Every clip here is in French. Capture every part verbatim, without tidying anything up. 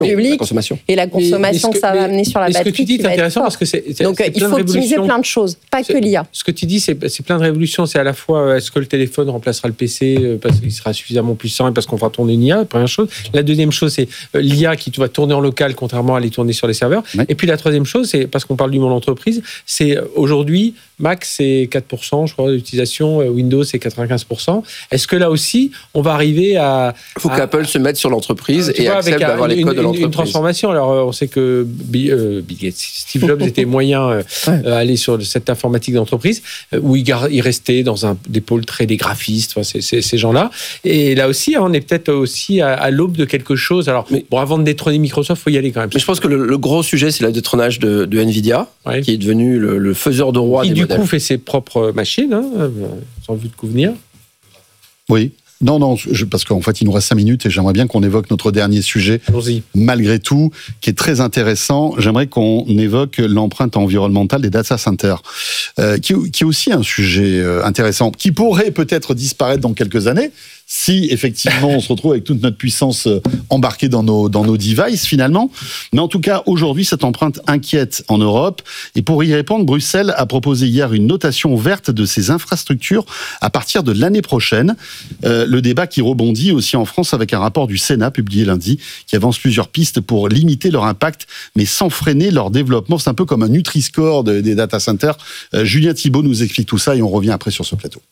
public la consommation. et la consommation que, que ça va amener sur la batterie. Ce que tu dis est intéressant parce que c'est, c'est donc c'est il faut optimiser plein de choses, pas c'est, que l'I A. Ce que tu dis, c'est, c'est plein de révolutions. C'est à la fois est-ce que le téléphone remplacera le P C parce qu'il sera suffisamment puissant et parce qu'on fera tourner une I A, première chose. La deuxième chose, c'est l'I A qui va tourner en local contrairement à aller tourner sur les serveurs. Oui. Et puis la troisième chose, c'est parce qu'on parle du monde entreprise, c'est aujourd'hui Mac c'est quatre pour cent, je crois, d'utilisation, Windows c'est quatre-vingt-quinze pour cent. Est-ce que là aussi, on va arriver à... Il faut à, qu'Apple se mette sur l'entreprise et vois, accepte avec d'avoir une, les codes une, de l'entreprise. Une transformation. Alors, on sait que Bill, euh, Bill Gates, Steve Jobs était moyen euh, ouais. euh, aller sur cette informatique d'entreprise euh, où il, gar- il restait dans un des pôles très des graphistes, enfin, c'est, c'est, ces gens-là. Et là aussi, on est peut-être aussi à, à l'aube de quelque chose. Alors, mais, bon, avant de détrôner Microsoft, il faut y aller quand même. Mais je pense que le, le gros sujet, c'est le détrônage de, de Nvidia, ouais. qui est devenu le, le faiseur de roi qui, des du modèles. coup, fait ses propres machines, hein, sans vue de convenir. Oui. Non, non, je, parce qu'en fait, il nous reste cinq minutes et j'aimerais bien qu'on évoque notre dernier sujet, Allons-y. Malgré tout, qui est très intéressant. J'aimerais qu'on évoque l'empreinte environnementale des data centers, euh, qui, qui est aussi un sujet euh, intéressant, qui pourrait peut-être disparaître dans quelques années, si effectivement on se retrouve avec toute notre puissance embarquée dans nos, dans nos devices finalement. Mais en tout cas, aujourd'hui, cette empreinte inquiète en Europe. Et pour y répondre, Bruxelles a proposé hier une notation verte de ses infrastructures à partir de l'année prochaine. Euh, le débat qui rebondit aussi en France avec un rapport du Sénat publié lundi qui avance plusieurs pistes pour limiter leur impact, mais sans freiner leur développement. C'est un peu comme un Nutri-Score de, des data centers. Euh, Julien Thibault nous explique tout ça et on revient après sur ce plateau.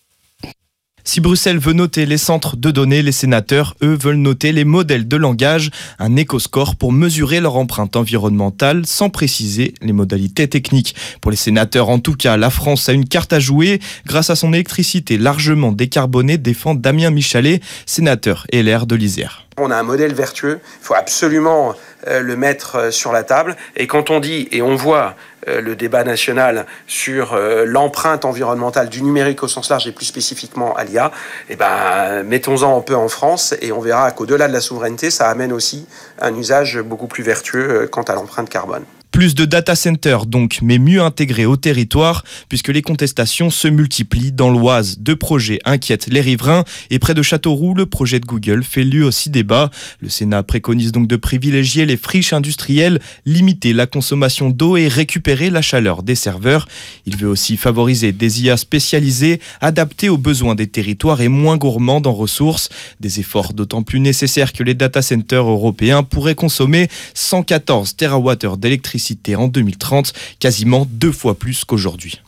Si Bruxelles veut noter les centres de données, les sénateurs, eux, veulent noter les modèles de langage, un éco-score pour mesurer leur empreinte environnementale sans préciser les modalités techniques. Pour les sénateurs, en tout cas, la France a une carte à jouer grâce à son électricité largement décarbonée, défend Damien Michalet, sénateur L R de l'Isère. On a un modèle vertueux, il faut absolument euh, le mettre euh, sur la table. Et quand on dit, et on voit euh, le débat national sur euh, l'empreinte environnementale du numérique au sens large et plus spécifiquement à l'I A, eh ben, mettons-en un peu en France et on verra qu'au-delà de la souveraineté, ça amène aussi un usage beaucoup plus vertueux euh, quant à l'empreinte carbone. Plus de data centers donc, mais mieux intégrés au territoire, puisque les contestations se multiplient. Dans l'Oise, deux projets inquiètent les riverains, et près de Châteauroux, le projet de Google fait lui aussi débat. Le Sénat préconise donc de privilégier les friches industrielles, limiter la consommation d'eau et récupérer la chaleur des serveurs. Il veut aussi favoriser des I A spécialisées, adaptées aux besoins des territoires et moins gourmandes en ressources. Des efforts d'autant plus nécessaires que les data centers européens pourraient consommer cent quatorze térawattheures d'électricité en deux mille trente, quasiment deux fois plus qu'aujourd'hui.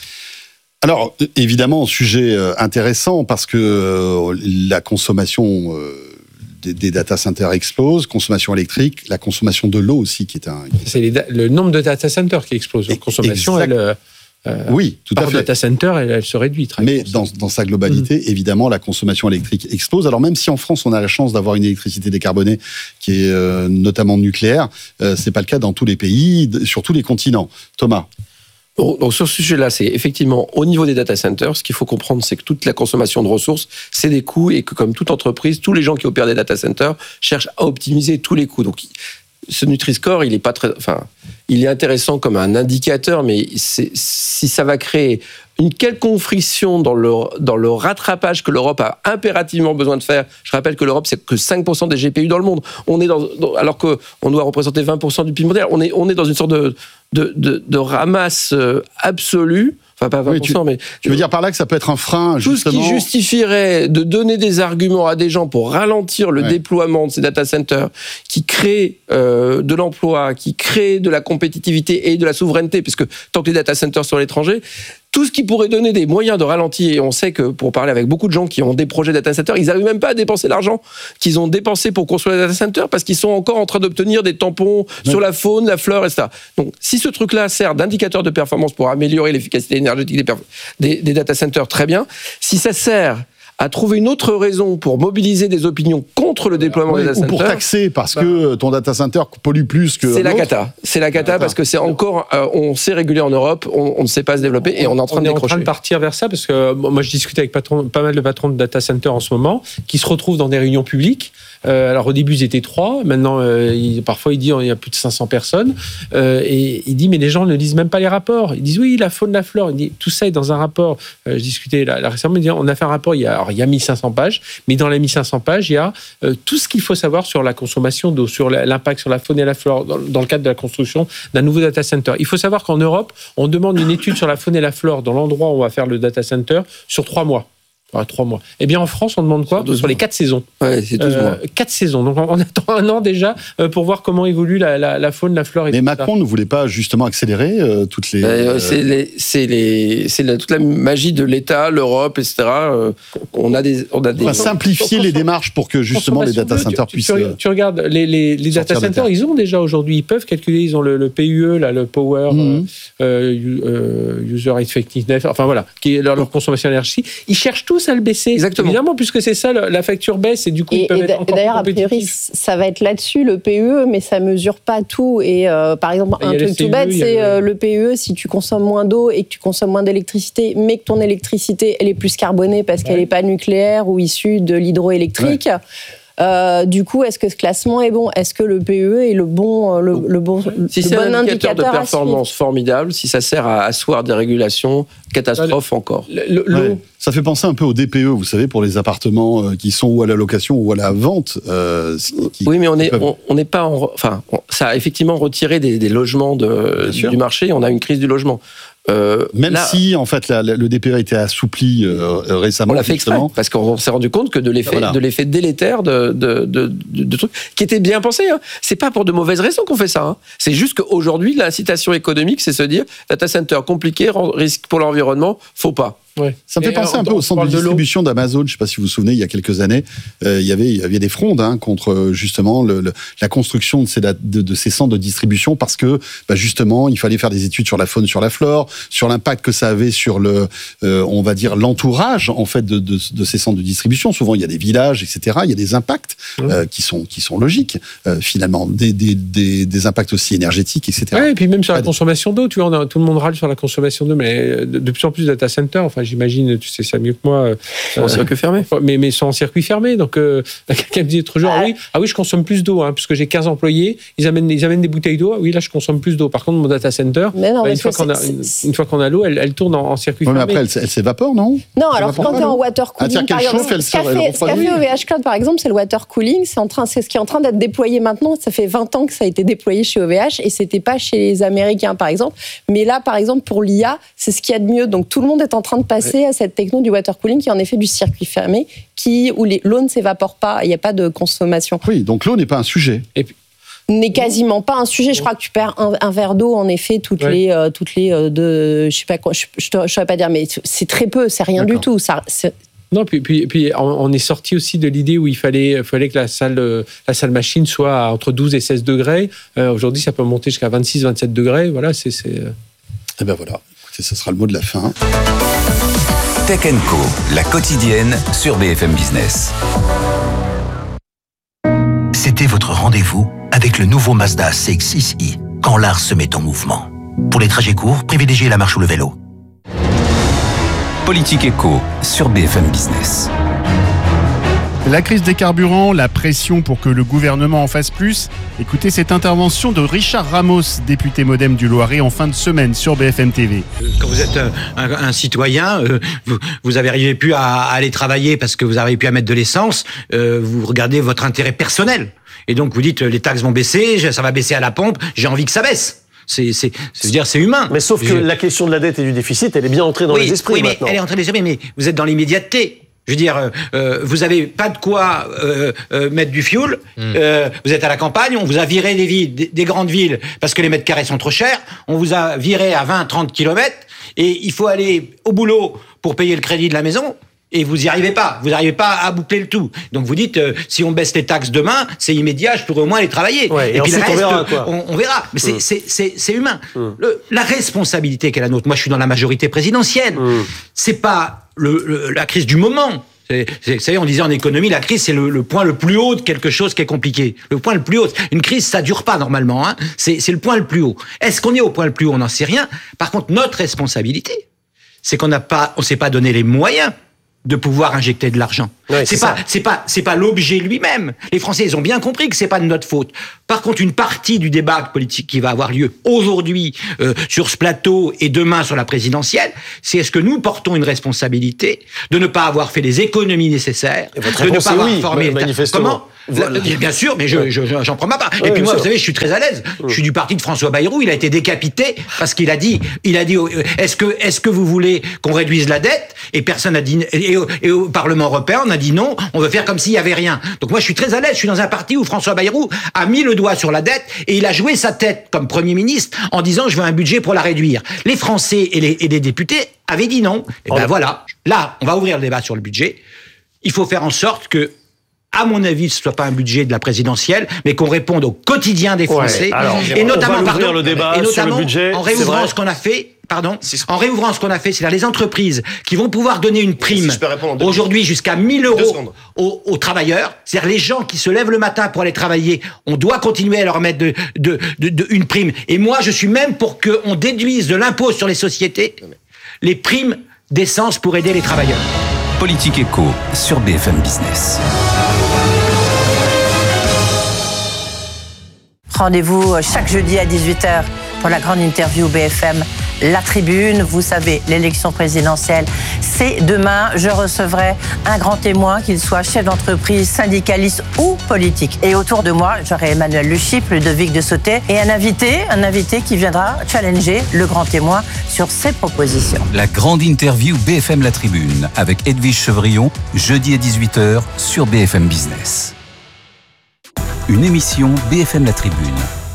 Alors, évidemment, sujet intéressant parce que la consommation des, des data centers explose, consommation électrique, la consommation de l'eau aussi qui est un... C'est les, le nombre de data centers qui explose. La consommation, exact. elle... Euh, oui, tout à fait. Par data center, elle, elle se réduit. Très Mais dans, dans sa globalité, mmh. évidemment, la consommation électrique explose. Alors même si en France, on a la chance d'avoir une électricité décarbonée qui est euh, notamment nucléaire, euh, c'est pas le cas dans tous les pays, sur tous les continents. Thomas. Donc sur ce sujet-là, c'est effectivement au niveau des data centers, ce qu'il faut comprendre, c'est que toute la consommation de ressources, c'est des coûts et que comme toute entreprise, tous les gens qui opèrent des data centers cherchent à optimiser tous les coûts. Donc ce Nutri-Score, il est pas très, enfin, il est intéressant comme un indicateur, mais c'est, si ça va créer une quelconque friction dans le, dans le rattrapage que l'Europe a impérativement besoin de faire. Je rappelle que l'Europe, c'est que cinq pour cent des G P U dans le monde. On est dans, dans, alors qu'on doit représenter vingt pour cent du P I B mondial. On est, on est dans une sorte de, de, de, de ramasse absolue. Enfin, pas vingt pour cent, oui, tu, mais... Tu veux dire par là que ça peut être un frein, justement... Tout ce qui justifierait de donner des arguments à des gens pour ralentir le ouais. déploiement de ces data centers, qui créent euh, de l'emploi, qui créent de la compétitivité et de la souveraineté, puisque tant que les data centers sont à l'étranger... Tout ce qui pourrait donner des moyens de ralentir, et on sait que pour parler avec beaucoup de gens qui ont des projets data centers, ils n'arrivent même pas à dépenser l'argent qu'ils ont dépensé pour construire les data centers parce qu'ils sont encore en train d'obtenir des tampons ouais. sur la faune, la flore, et cetera. Donc, si ce truc-là sert d'indicateur de performance pour améliorer l'efficacité énergétique des, perf- des, des data centers, très bien. Si ça sert à trouver une autre raison pour mobiliser des opinions contre le déploiement oui, des data ou centers. Pour taxer, parce bah, que ton data center pollue plus que C'est la l'autre. cata. C'est la cata parce que c'est encore, euh, on sait réguler en Europe, on, on ne sait pas se développer et on est en train on de est décrocher. en train de partir vers ça parce que moi je discute avec patron, pas mal de patrons de data centers en ce moment qui se retrouvent dans des réunions publiques. Euh, alors au début ils étaient trois, maintenant euh, il, parfois il dit il y a plus de cinq cents personnes euh, et il dit mais les gens ne lisent même pas les rapports. Ils disent oui la faune, la flore. Il dit tout ça est dans un rapport. Euh, je discutais là, là récemment, il dit, on a fait un rapport il y a alors il y a mille cinq cents pages, mais dans les mille cinq cents pages, il y a euh, tout ce qu'il faut savoir sur la consommation d'eau, sur l'impact sur la faune et la flore dans, dans le cadre de la construction d'un nouveau data center. Il faut savoir qu'en Europe, on demande une étude sur la faune et la flore dans l'endroit où on va faire le data center sur trois mois. Ah, trois mois. Eh bien, en France, on demande quoi ? Sur les quatre saisons. Ouais, c'est douze euh, mois. Quatre saisons. Donc, on attend un an déjà euh, pour voir comment évolue la, la, la faune, la flore. Et Mais tout Macron ça. ne voulait pas justement accélérer euh, toutes les. Euh, c'est les, c'est les, c'est la, toute la magie de l'État, l'Europe, et cetera. Euh, on a des, on a des. Enfin, simplifier les démarches pour que justement les data centers tu, puissent. tu, tu, tu regardes les, les, les data centers, ils ont déjà aujourd'hui, ils peuvent calculer, ils ont le, le P U E, là, le Power mm-hmm. euh, euh, User Effectiveness, enfin voilà, qui est leur, leur consommation d'énergie. Ils cherchent tous à le baisser. Exactement. Évidemment, puisque c'est ça, la facture baisse et du coup, et, ils peuvent et être encore d'ailleurs, a priori, compétitifs. ça va être là-dessus, le P U E, mais ça mesure pas tout. Et euh, par exemple, Il y un a truc le tout C U E, bête, il y a c'est le- euh, le P U E, si tu consommes moins d'eau et que tu consommes moins d'électricité, mais que ton électricité, elle est plus carbonée parce qu'elle Ouais. n'est pas nucléaire ou issue de l'hydroélectrique. Euh, du coup, est-ce que ce classement est bon ? Est-ce que le P U E est le bon, le, le bon, Si le c'est bon un indicateur de à suivre ? performance formidable, si ça sert à asseoir des régulations, catastrophe encore. Le- le- l'eau, Ouais. Ça fait penser un peu au D P E, vous savez, pour les appartements euh, qui sont ou à la location ou à la vente. Euh, qui- Oui, mais on est, peuvent- on, on n'est pas en, re- enfin, on- ça a effectivement retiré des, des logements de, Bien sûr. du marché. On a une crise du logement. Euh, Même là, si, en fait, la- la- le D P E a été assoupli euh, récemment. on l'a fait exprès, justement. parce qu'on s'est rendu compte que de l'effet, Voilà. de l'effet délétère de, de, de, de, de trucs qui étaient bien pensés. Hein. C'est pas pour de mauvaises raisons qu'on fait ça. Hein. C'est juste qu'aujourd'hui, l'incitation économique, c'est se dire data center compliqué, ren- risque pour l'environnement, faut pas. ouais. Ça me fait Et penser on- un peu on au centre parle de de l'eau. distribution d'Amazon. Je ne sais pas si vous vous souvenez, il y a quelques années, euh, il y avait il y avait des frondes hein, contre euh, justement le, le- la construction de ces, de, de ces centres de distribution parce que bah, justement il fallait faire des études sur la faune, sur la flore, sur l'impact que ça avait sur le, euh, on va dire l'entourage en fait de, de, de ces centres de distribution. Souvent il y a des villages, et cetera. Il y a des impacts euh, qui sont qui sont logiques euh, finalement, des, des, des, des impacts aussi énergétiques, et cetera. Ouais, et puis même sur la Pas de- consommation d'eau, tu vois, on a- tout le monde râle sur la consommation d'eau, mais de, de plus en plus de data centers, enfin j'imagine, tu sais ça mieux que moi, euh, En circuit fermé. mais, mais sont en circuit fermé. Donc euh, quelqu'un me dit l'autre jour, ah oui, ah oui, je consomme plus d'eau, hein, puisque j'ai quinze employés, ils amènent, ils amènent des bouteilles d'eau, ah oui, là je consomme plus d'eau. Par contre, mon data center, Mais non, bah, une, parce fois que qu'on a, c'est- une, c'est- une fois qu'on a l'eau, elle, elle tourne en, en circuit Ouais, mais fermé. après elle, elle s'évapore, non Non, Ça alors va pas quand tu es mal, en non water Ah, cooling, c'est-à-dire par qu'elle exemple, chauffe, elle ce qu'a sort, elle fait, ce qu'a refroidit. fait O V H Cloud, par exemple, c'est le water cooling. C'est en train, c'est ce qui est en train d'être déployé maintenant. Ça fait vingt ans que ça a été déployé chez O V H et c'était pas chez les Américains, par exemple. Mais là, par exemple, pour l'I A, c'est ce qu'il y a de mieux. Donc tout le monde est en train de passer à cette techno du water cooling qui est en effet du circuit fermé, qui où les- l'eau ne s'évapore pas, il n'y a pas de consommation. Oui, donc l'eau n'est pas un sujet. N'est quasiment pas un sujet. Je crois que tu perds un, un verre d'eau en effet toutes Ouais. les euh, toutes les euh, deux, je sais pas quoi, je, je, te- je saurais pas dire, mais c'est très peu, c'est rien du D'accord. tout. Ça, c'est- Non, puis, puis, puis on, on est sorti aussi de l'idée où il fallait, fallait que la salle, euh, la salle machine soit à entre douze et seize degrés. Euh, Aujourd'hui, ça peut monter jusqu'à vingt-six, vingt-sept degrés. Voilà, c'est. c'est, euh, Et ben voilà. Écoutez, ce sera le mot de la fin. Tech and Co, la quotidienne sur B F M Business. C'était votre rendez-vous avec le nouveau Mazda C X six i, quand l'art se met en mouvement. Pour les trajets courts, privilégiez la marche ou le vélo. Politique Éco sur B F M Business. La crise des carburants, la pression pour que le gouvernement en fasse plus. Écoutez cette intervention de Richard Ramos, député Modem du Loiret, en fin de semaine sur B F M T V. Quand vous êtes un, un, un citoyen, euh, vous, vous n'arrivez plus à, à aller travailler parce que vous n'arrivez plus à mettre de l'essence, euh, vous regardez votre intérêt personnel. Et donc vous dites, les taxes vont baisser, ça va baisser à la pompe, j'ai envie que ça baisse. C'est, c'est, c'est, dire, c'est humain. Mais sauf que Je... la question de la dette et du déficit, elle est bien entrée dans oui, les esprits oui, mais maintenant. elle est entrée dans les esprits, mais vous êtes dans l'immédiateté. Je veux dire, euh, vous avez pas de quoi euh, euh, mettre du fioul. Mm. Euh, vous êtes à la campagne, on vous a viré des villes, des, des grandes villes, parce que les mètres carrés sont trop chers. On vous a viré à vingt, trente kilomètres, et il faut aller au boulot pour payer le crédit de la maison. Et vous n'y arrivez pas, vous n'arrivez pas à boucler le tout. Donc vous dites, euh, si on baisse les taxes demain, c'est immédiat, je pourrais au moins aller travailler. Ouais, et, et puis ensuite, le reste, on verra, quoi. On, on verra. Mais c'est, mm. c'est, c'est, c'est humain. Mm. Le, la responsabilité qu'est la nôtre, moi je suis dans la majorité présidentielle, mm. c'est pas le, le, la crise du moment. C'est, c'est, vous savez, on disait en économie, la crise, c'est le, le point le plus haut de quelque chose qui est compliqué. Le point le plus haut. Une crise, ça dure pas normalement. Hein. C'est, c'est le point le plus haut. Est-ce qu'on est au point le plus haut? On n'en sait rien. Par contre, notre responsabilité, c'est qu'on n'a pas, on s'est pas donné les moyens de pouvoir injecter de l'argent. Ouais, c'est, c'est pas, c'est pas, c'est pas l'objet lui-même. Les Français, ils ont bien compris que c'est pas de notre faute. Par contre, une partie du débat politique qui va avoir lieu aujourd'hui euh, sur ce plateau et demain sur la présidentielle, c'est est-ce que nous portons une responsabilité de ne pas avoir fait les économies nécessaires, de ne pas avoir oui, formé. Comment voilà. Bien sûr, mais je, je, j'en prends ma part. Ouais, et puis moi, sûr. Vous savez, je suis très à l'aise. Je suis du parti de François Bayrou. Il a été décapité parce qu'il a dit, il a dit, est-ce que, est-ce que vous voulez qu'on réduise la dette? Et personne n'a dit, et au, et au Parlement européen, on a dit non. On veut faire comme s'il y avait rien. Donc moi, je suis très à l'aise. Je suis dans un parti où François Bayrou a mis le doigt sur la dette et il a joué sa tête comme Premier ministre en disant je veux un budget pour la réduire. Les Français et les, et les députés avaient dit non. Et ben voilà. Là, on va ouvrir le débat sur le budget. Il faut faire en sorte que, à mon avis, ce ne soit pas un budget de la présidentielle, mais qu'on réponde au quotidien des Français. Ouais, alors, et notamment, pardon, le débat et notamment sur le budget, en réouvrant ce qu'on a fait. Pardon, en réouvrant ce qu'on a fait, c'est-à-dire les entreprises qui vont pouvoir donner une prime si aujourd'hui jusqu'à mille euros aux, aux travailleurs, c'est-à-dire les gens qui se lèvent le matin pour aller travailler, on doit continuer à leur mettre de, de, de, de une prime. Et moi, je suis même pour qu'on déduise de l'impôt sur les sociétés les primes d'essence pour aider les travailleurs. Politique Éco sur B F M Business. Rendez-vous chaque jeudi à dix-huit heures pour la grande interview B F M La Tribune. Vous savez, l'élection présidentielle, c'est demain. Je recevrai un grand témoin, qu'il soit chef d'entreprise, syndicaliste ou politique. Et autour de moi, j'aurai Emmanuel Luchyp, Ludovic de Sautet et un invité, un invité qui viendra challenger le grand témoin sur ses propositions. La grande interview B F M La Tribune avec Edwige Chevrillon, jeudi à dix-huit heures sur B F M Business. Une émission B F M La Tribune.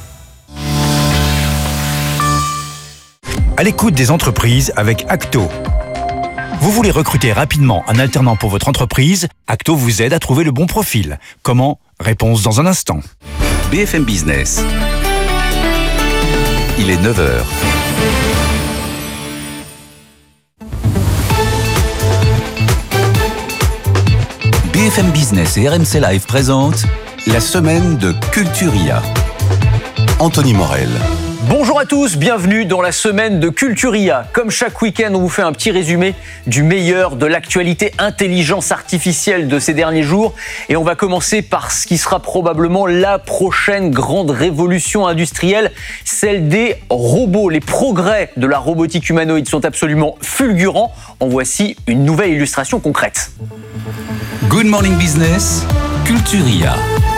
À l'écoute des entreprises avec Acto. Vous voulez recruter rapidement un alternant pour votre entreprise? Acto vous aide à trouver le bon profil. Comment? Réponse dans un instant. B F M Business. Il est neuf heures. B F M Business et R M C Live présentent la semaine de Culturia. Anthony Morel. Bonjour à tous, bienvenue dans la semaine de Culturia. Comme chaque week-end, on vous fait un petit résumé du meilleur de l'actualité intelligence artificielle de ces derniers jours. Et on va commencer par ce qui sera probablement la prochaine grande révolution industrielle, celle des robots. Les progrès de la robotique humanoïde sont absolument fulgurants. En voici une nouvelle illustration concrète. Good Morning Business, Culturia.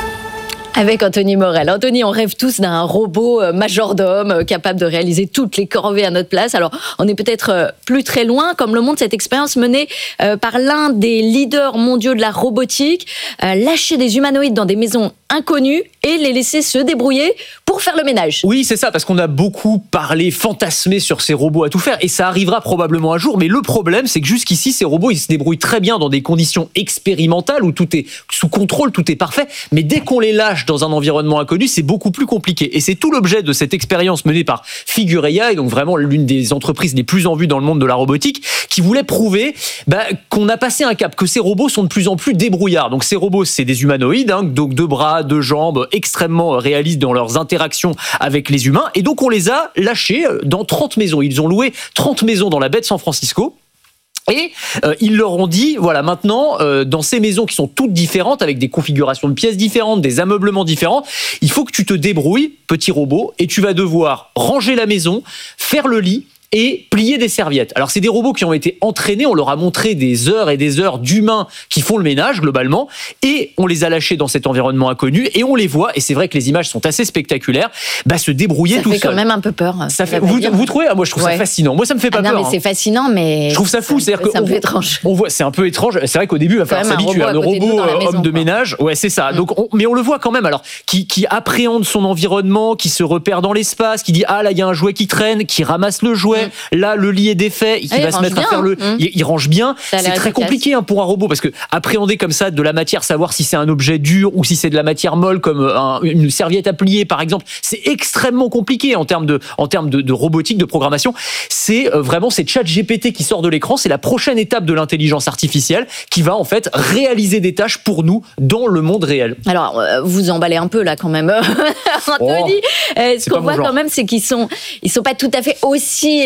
Avec Anthony Morel. Anthony, on rêve tous d'un robot majordome capable de réaliser toutes les corvées à notre place. Alors, on est peut-être plus très loin, comme le montre cette expérience menée par l'un des leaders mondiaux de la robotique. Lâcher des humanoïdes dans des maisons inconnues et les laisser se débrouiller pour faire le ménage. Oui, c'est ça, parce qu'on a beaucoup parlé, fantasmé sur ces robots à tout faire, et ça arrivera probablement un jour, mais le problème, c'est que jusqu'ici, ces robots, ils se débrouillent très bien dans des conditions expérimentales où tout est sous contrôle, tout est parfait, mais dès qu'on les lâche dans un environnement inconnu, c'est beaucoup plus compliqué. Et c'est tout l'objet de cette expérience menée par Figure A I, donc vraiment l'une des entreprises les plus en vue dans le monde de la robotique, qui voulait prouver bah, qu'on a passé un cap, que ces robots sont de plus en plus débrouillards. Donc ces robots, c'est des humanoïdes, hein, donc deux bras, deux jambes, extrêmement réalistes dans leurs interactions avec les humains. Et donc on les a lâchés dans trente maisons. Ils ont loué trente maisons dans la baie de San Francisco. Et euh, ils leur ont dit, voilà, maintenant, euh, dans ces maisons qui sont toutes différentes, avec des configurations de pièces différentes, des ameublements différents, il faut que tu te débrouilles, petit robot, et tu vas devoir ranger la maison, faire le lit, et plier des serviettes. Alors, c'est des robots qui ont été entraînés, on leur a montré des heures et des heures d'humains qui font le ménage, globalement, et on les a lâchés dans cet environnement inconnu, et on les voit, et c'est vrai que les images sont assez spectaculaires, bah, se débrouiller tout seul. Ça fait quand même un peu peur. Ça fait, vous, vous trouvez? Ah, moi, je trouve ouais. ça fascinant. Moi, ça me fait pas ah non, peur. mais hein. c'est fascinant, mais... Je trouve ça fou. C'est, c'est un peu étrange. On voit, c'est un peu étrange. C'est vrai qu'au début, il va falloir s'habituer à le robot homme maison, de quoi. ménage. Ouais, c'est ça. Mm. Donc, on, mais on le voit quand même, alors, qui, qui appréhende son environnement, qui se repère dans l'espace, qui dit, ah, là, il y a un jouet qui traîne, qui ramasse le jouet, mm. là, le lit est défait, qui ah, va se mettre bien, à faire le, mmh. il, il range bien. C'est très efficace. Compliqué hein, pour un robot parce que appréhender comme ça de la matière, savoir si c'est un objet dur ou si c'est de la matière molle comme un, une serviette à plier par exemple, c'est extrêmement compliqué en termes de, en termes de, de robotique, de programmation. C'est euh, vraiment c'est ChatGPT qui sort de l'écran, c'est la prochaine étape de l'intelligence artificielle qui va en fait réaliser des tâches pour nous dans le monde réel. Alors euh, vous emballez un peu là quand même, Anthony. Oh, euh, ce qu'on voit quand même, c'est qu'ils sont, ils sont pas tout à fait aussi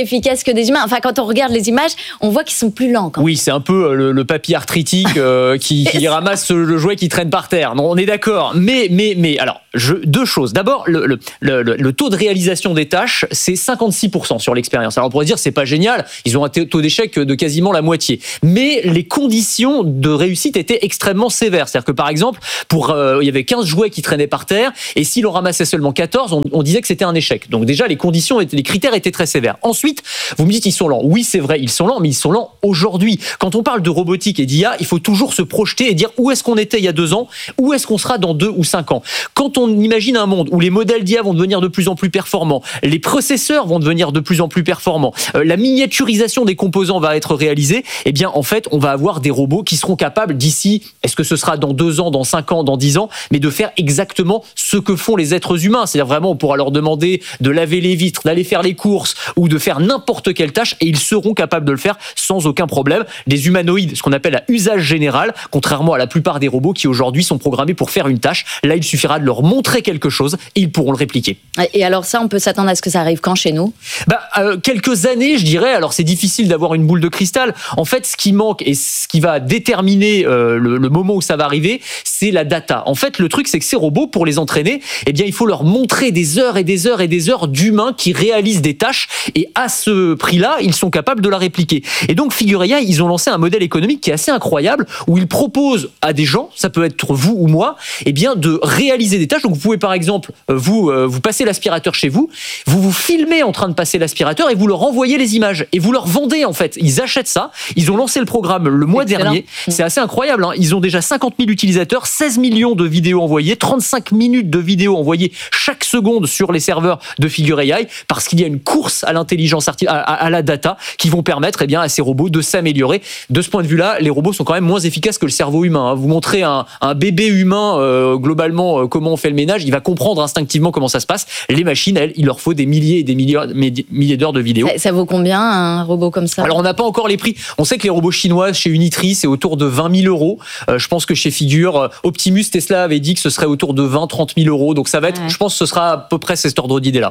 efficaces que des humains. Enfin, quand on regarde les images, on voit qu'ils sont plus lents. Quand même. Oui, c'est un peu le, le papy arthritique euh, qui, qui ramasse le jouet qui traîne par terre. Non, on est d'accord. Mais, mais, mais, alors, je, deux choses. D'abord, le, le, le, le taux de réalisation des tâches, c'est cinquante-six pour cent sur l'expérience. Alors, on pourrait dire, c'est pas génial. Ils ont un taux d'échec de quasiment la moitié. Mais les conditions de réussite étaient extrêmement sévères. C'est-à-dire que, par exemple, pour, euh, il y avait quinze jouets qui traînaient par terre, et s'il en ramassait seulement quatorze, on, on disait que c'était un échec. Donc déjà, les conditions, les critères étaient très sévères. Ensuite, vous me dites ils sont lents. Oui, c'est vrai, ils sont lents, mais ils sont lents aujourd'hui. Quand on parle de robotique et d'I A, il faut toujours se projeter et dire où est-ce qu'on était il y a deux ans, où est-ce qu'on sera dans deux ou cinq ans. Quand on imagine un monde où les modèles d'I A vont devenir de plus en plus performants, les processeurs vont devenir de plus en plus performants, euh, la miniaturisation des composants va être réalisée, eh bien, en fait, on va avoir des robots qui seront capables d'ici, est-ce que ce sera dans deux ans, dans cinq ans, dans dix ans, mais de faire exactement ce que font les êtres humains. C'est-à-dire vraiment, on pourra leur demander de laver les vitres, d'aller faire les courses ou de faire n'importe quelle tâche et ils seront capables de le faire sans aucun problème. Les humanoïdes, ce qu'on appelle à usage général, contrairement à la plupart des robots qui aujourd'hui sont programmés pour faire une tâche, là, il suffira de leur montrer quelque chose et ils pourront le répliquer. Et alors ça, on peut s'attendre à ce que ça arrive quand chez nous ? Bah, euh, quelques années, je dirais. Alors, c'est difficile d'avoir une boule de cristal. En fait, ce qui manque et ce qui va déterminer euh, le, le moment où ça va arriver, c'est la data. En fait, le truc, c'est que ces robots, pour les entraîner, eh bien, il faut leur montrer des heures et des heures et des heures d'humains qui réalisent des tâches et à ce prix-là, ils sont capables de la répliquer. Et donc, Figure A I, ils ont lancé un modèle économique qui est assez incroyable où ils proposent à des gens, ça peut être vous ou moi, eh bien, de réaliser des tâches. Donc, vous pouvez, par exemple, vous, euh, vous passez l'aspirateur chez vous, vous vous filmez en train de passer l'aspirateur et vous leur envoyez les images et vous leur vendez, en fait. Ils achètent ça. Ils ont lancé le programme le mois Excellent. dernier. C'est assez incroyable, hein. Ils ont déjà cinquante mille utilisateurs, seize millions de vidéos envoyées, trente-cinq minutes de vidéos envoyées chaque seconde sur les serveurs de Figure A I parce qu'il y a une course à l'intelligence artificielle, à, à la data qui vont permettre eh bien, à ces robots de s'améliorer. De ce point de vue-là, les robots sont quand même moins efficaces que le cerveau humain. Vous montrez un, un bébé humain, euh, globalement, euh, comment on fait le ménage, il va comprendre instinctivement comment ça se passe. Les machines, elles, il leur faut des milliers et des milliers, milliers d'heures de vidéos. Ça, ça vaut combien un robot comme ça ? Alors, on n'a pas encore les prix. On sait que les robots chinois, chez Unitree, c'est autour de vingt mille euros. Euh, je pense que chez Figure, euh, Optimus, Tesla avait dit que ce serait autour de vingt à trente mille euros. Donc, ça va être, ouais. je pense que ce sera à peu près cet ordre d'idée-là.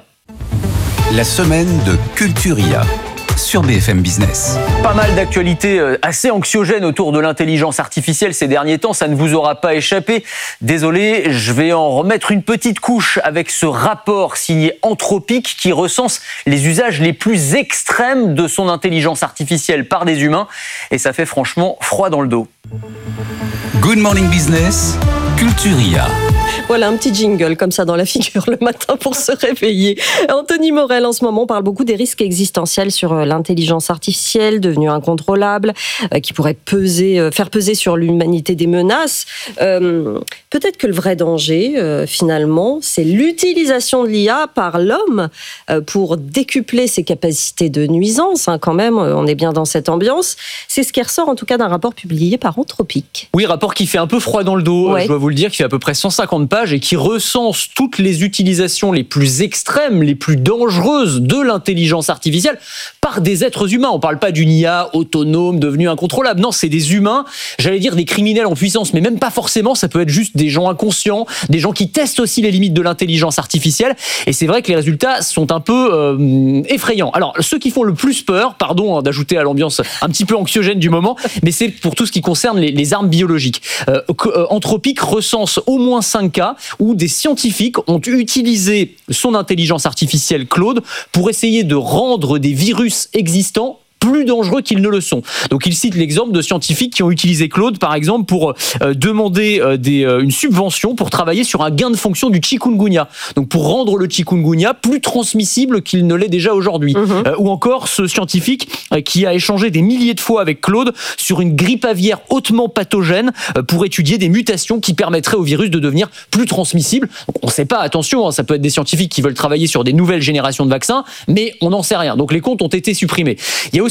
La semaine de Culturia sur B F M Business. Pas mal d'actualités assez anxiogènes autour de l'intelligence artificielle ces derniers temps, ça ne vous aura pas échappé. Désolé, je vais en remettre une petite couche avec ce rapport signé Anthropic qui recense les usages les plus extrêmes de son intelligence artificielle par des humains et ça fait franchement froid dans le dos. Good Morning Business, Culturia. Voilà un petit jingle comme ça dans la figure le matin pour se réveiller. Anthony Morel en ce moment parle beaucoup des risques existentiels sur l'intelligence artificielle devenue incontrôlable, euh, qui pourrait peser, euh, faire peser sur l'humanité des menaces. Euh, peut-être que le vrai danger, euh, finalement, c'est l'utilisation de l'I A par l'homme euh, pour décupler ses capacités de nuisance. Hein, quand même, on est bien dans cette ambiance. C'est ce qui ressort en tout cas d'un rapport publié par Anthropic. Oui, rapport qui fait un peu froid dans le dos, ouais. je dois vous le dire, qui fait à peu près cent cinquante pages et qui recense toutes les utilisations les plus extrêmes, les plus dangereuses de l'intelligence artificielle par des êtres humains. On ne parle pas d'une I A autonome devenue incontrôlable. Non, c'est des humains, j'allais dire des criminels en puissance, mais même pas forcément. Ça peut être juste des gens inconscients, des gens qui testent aussi les limites de l'intelligence artificielle. Et c'est vrai que les résultats sont un peu euh, effrayants. Alors, ceux qui font le plus peur, pardon hein, d'ajouter à l'ambiance un petit peu anxiogène du moment, mais c'est pour tout ce qui concerne les, les armes biologiques. Euh, Anthropic recense au moins cinq cas où des scientifiques ont utilisé son intelligence artificielle Claude pour essayer de rendre des virus existants plus dangereux qu'ils ne le sont. Donc il cite l'exemple de scientifiques qui ont utilisé Claude par exemple pour euh, demander euh, des, euh, une subvention pour travailler sur un gain de fonction du chikungunya. Donc pour rendre le chikungunya plus transmissible qu'il ne l'est déjà aujourd'hui. Mmh. Euh, ou encore ce scientifique euh, qui a échangé des milliers de fois avec Claude sur une grippe aviaire hautement pathogène euh, pour étudier des mutations qui permettraient au virus de devenir plus transmissible. Donc, on ne sait pas, attention, hein, ça peut être des scientifiques qui veulent travailler sur des nouvelles générations de vaccins, mais on n'en sait rien. Donc les comptes ont été supprimés. Il y a aussi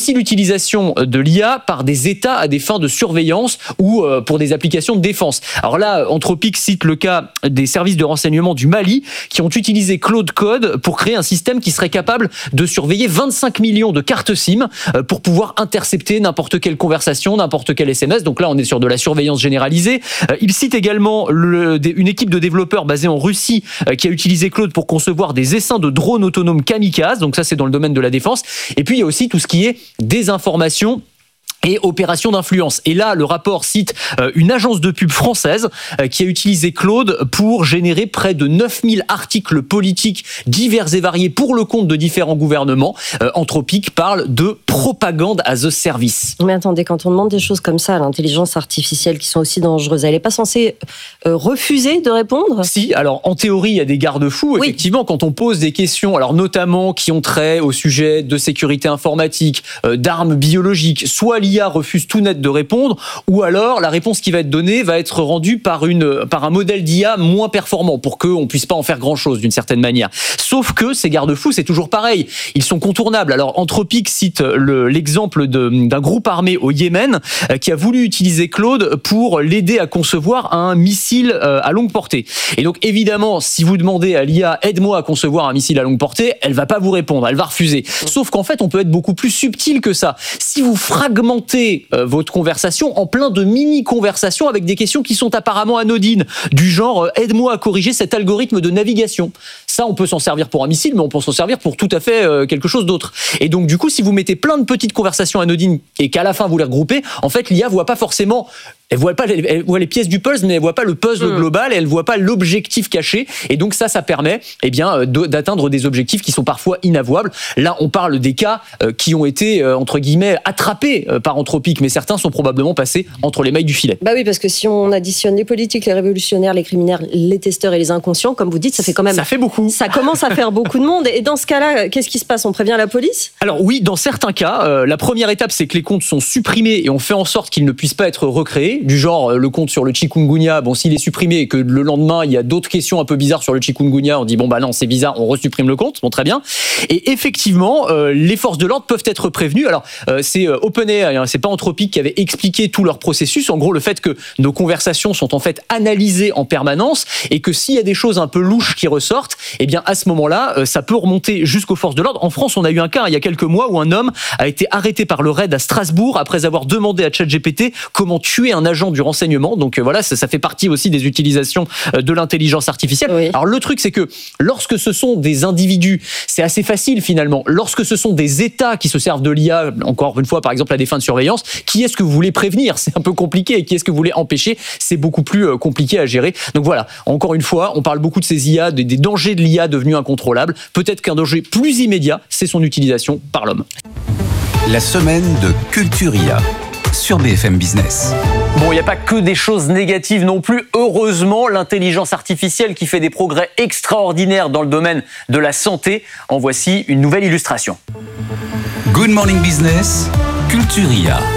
aussi l'utilisation de l'I A par des États à des fins de surveillance ou euh, pour des applications de défense. Alors là, Anthropic cite le cas des services de renseignement du Mali qui ont utilisé Claude Code pour créer un système qui serait capable de surveiller vingt-cinq millions de cartes SIM euh, pour pouvoir intercepter n'importe quelle conversation, n'importe quel S M S. Donc là, on est sur de la surveillance généralisée. Euh, il cite également le, des, une équipe de développeurs basée en Russie euh, qui a utilisé Claude pour concevoir des essaims de drones autonomes kamikazes. Donc ça, c'est dans le domaine de la défense. Et puis, il y a aussi tout ce qui est désinformation et opération d'influence. Et là, le rapport cite euh, une agence de pub française euh, qui a utilisé Claude pour générer près de neuf mille articles politiques divers et variés pour le compte de différents gouvernements. Euh, Anthropic parle de propagande as a service. Mais attendez, quand on demande des choses comme ça à l'intelligence artificielle qui sont aussi dangereuses, elle n'est pas censée euh, refuser de répondre ? Si, alors en théorie, il y a des garde-fous. Oui. Effectivement, quand on pose des questions, alors notamment qui ont trait au sujet de sécurité informatique, euh, d'armes biologiques, soit l'I A refuse tout net de répondre, ou alors la réponse qui va être donnée va être rendue par, une, par un modèle d'I A moins performant pour qu'on ne puisse pas en faire grand-chose d'une certaine manière. Sauf que ces garde-fous, c'est toujours pareil. Ils sont contournables. Alors Anthropic cite le, l'exemple de, d'un groupe armé au Yémen euh, qui a voulu utiliser Claude pour l'aider à concevoir un missile euh, à longue portée. Et donc évidemment, si vous demandez à l'I A « aide-moi à concevoir un missile à longue portée », elle va pas vous répondre, elle va refuser. Sauf qu'en fait, on peut être beaucoup plus subtil que ça. Si vous fragmentez euh, votre conversation en plein de mini-conversations avec des questions qui sont apparemment anodines, du genre euh, « aide-moi à corriger cet algorithme de navigation ». Ça, on peut s'en servir pour un missile, mais on peut s'en servir pour tout à fait euh, quelque chose d'autre. Et donc, du coup, si vous mettez plein de petites conversations anodines et qu'à la fin, vous les regroupez, en fait, l'I A voit pas forcément... Elle voit pas, elle voit les pièces du puzzle, mais elle voit pas le puzzle mmh. global, et elle voit pas l'objectif caché. Et donc ça, ça permet, eh bien, de, d'atteindre des objectifs qui sont parfois inavouables. Là, on parle des cas euh, qui ont été euh, entre guillemets attrapés euh, par Anthropic, mais certains sont probablement passés entre les mailles du filet. Bah oui, parce que si on additionne les politiques, les révolutionnaires, les criminels, les testeurs et les inconscients, comme vous dites, ça fait quand même. Ça fait beaucoup. Ça commence à faire beaucoup de monde. Et dans ce cas-là, qu'est-ce qui se passe ? On prévient la police ? Alors oui, dans certains cas, euh, la première étape, c'est que les comptes sont supprimés et on fait en sorte qu'ils ne puissent pas être recréés. Du genre euh, le compte sur le chikungunya, bon, s'il est supprimé et que le lendemain, il y a d'autres questions un peu bizarres sur le chikungunya, on dit, bon, bah non, c'est bizarre, on resupprime le compte, bon, très bien. Et effectivement, euh, les forces de l'ordre peuvent être prévenues. Alors, euh, c'est euh, OpenAI, hein, c'est pas Anthropic qui avait expliqué tout leur processus. En gros, le fait que nos conversations sont en fait analysées en permanence et que s'il y a des choses un peu louches qui ressortent, eh bien, à ce moment-là, euh, ça peut remonter jusqu'aux forces de l'ordre. En France, on a eu un cas, hein, il y a quelques mois, où un homme a été arrêté par le raid à Strasbourg après avoir demandé à ChatGPT comment tuer un agent du renseignement. Donc euh, voilà, ça, ça fait partie aussi des utilisations euh, de l'intelligence artificielle. Oui. Alors le truc, c'est que lorsque ce sont des individus, c'est assez facile finalement. Lorsque ce sont des États qui se servent de l'I A, encore une fois, par exemple à des fins de surveillance, qui est-ce que vous voulez prévenir ? C'est un peu compliqué. Et qui est-ce que vous voulez empêcher ? C'est beaucoup plus euh, compliqué à gérer. Donc voilà, encore une fois, on parle beaucoup de ces I A, des, des dangers de l'I A devenus incontrôlables. Peut-être qu'un danger plus immédiat, c'est son utilisation par l'homme. La semaine de Culture I A sur B F M Business. Bon, il n'y a pas que des choses négatives non plus. Heureusement, l'intelligence artificielle qui fait des progrès extraordinaires dans le domaine de la santé. En voici une nouvelle illustration. Good Morning Business, Culture I A.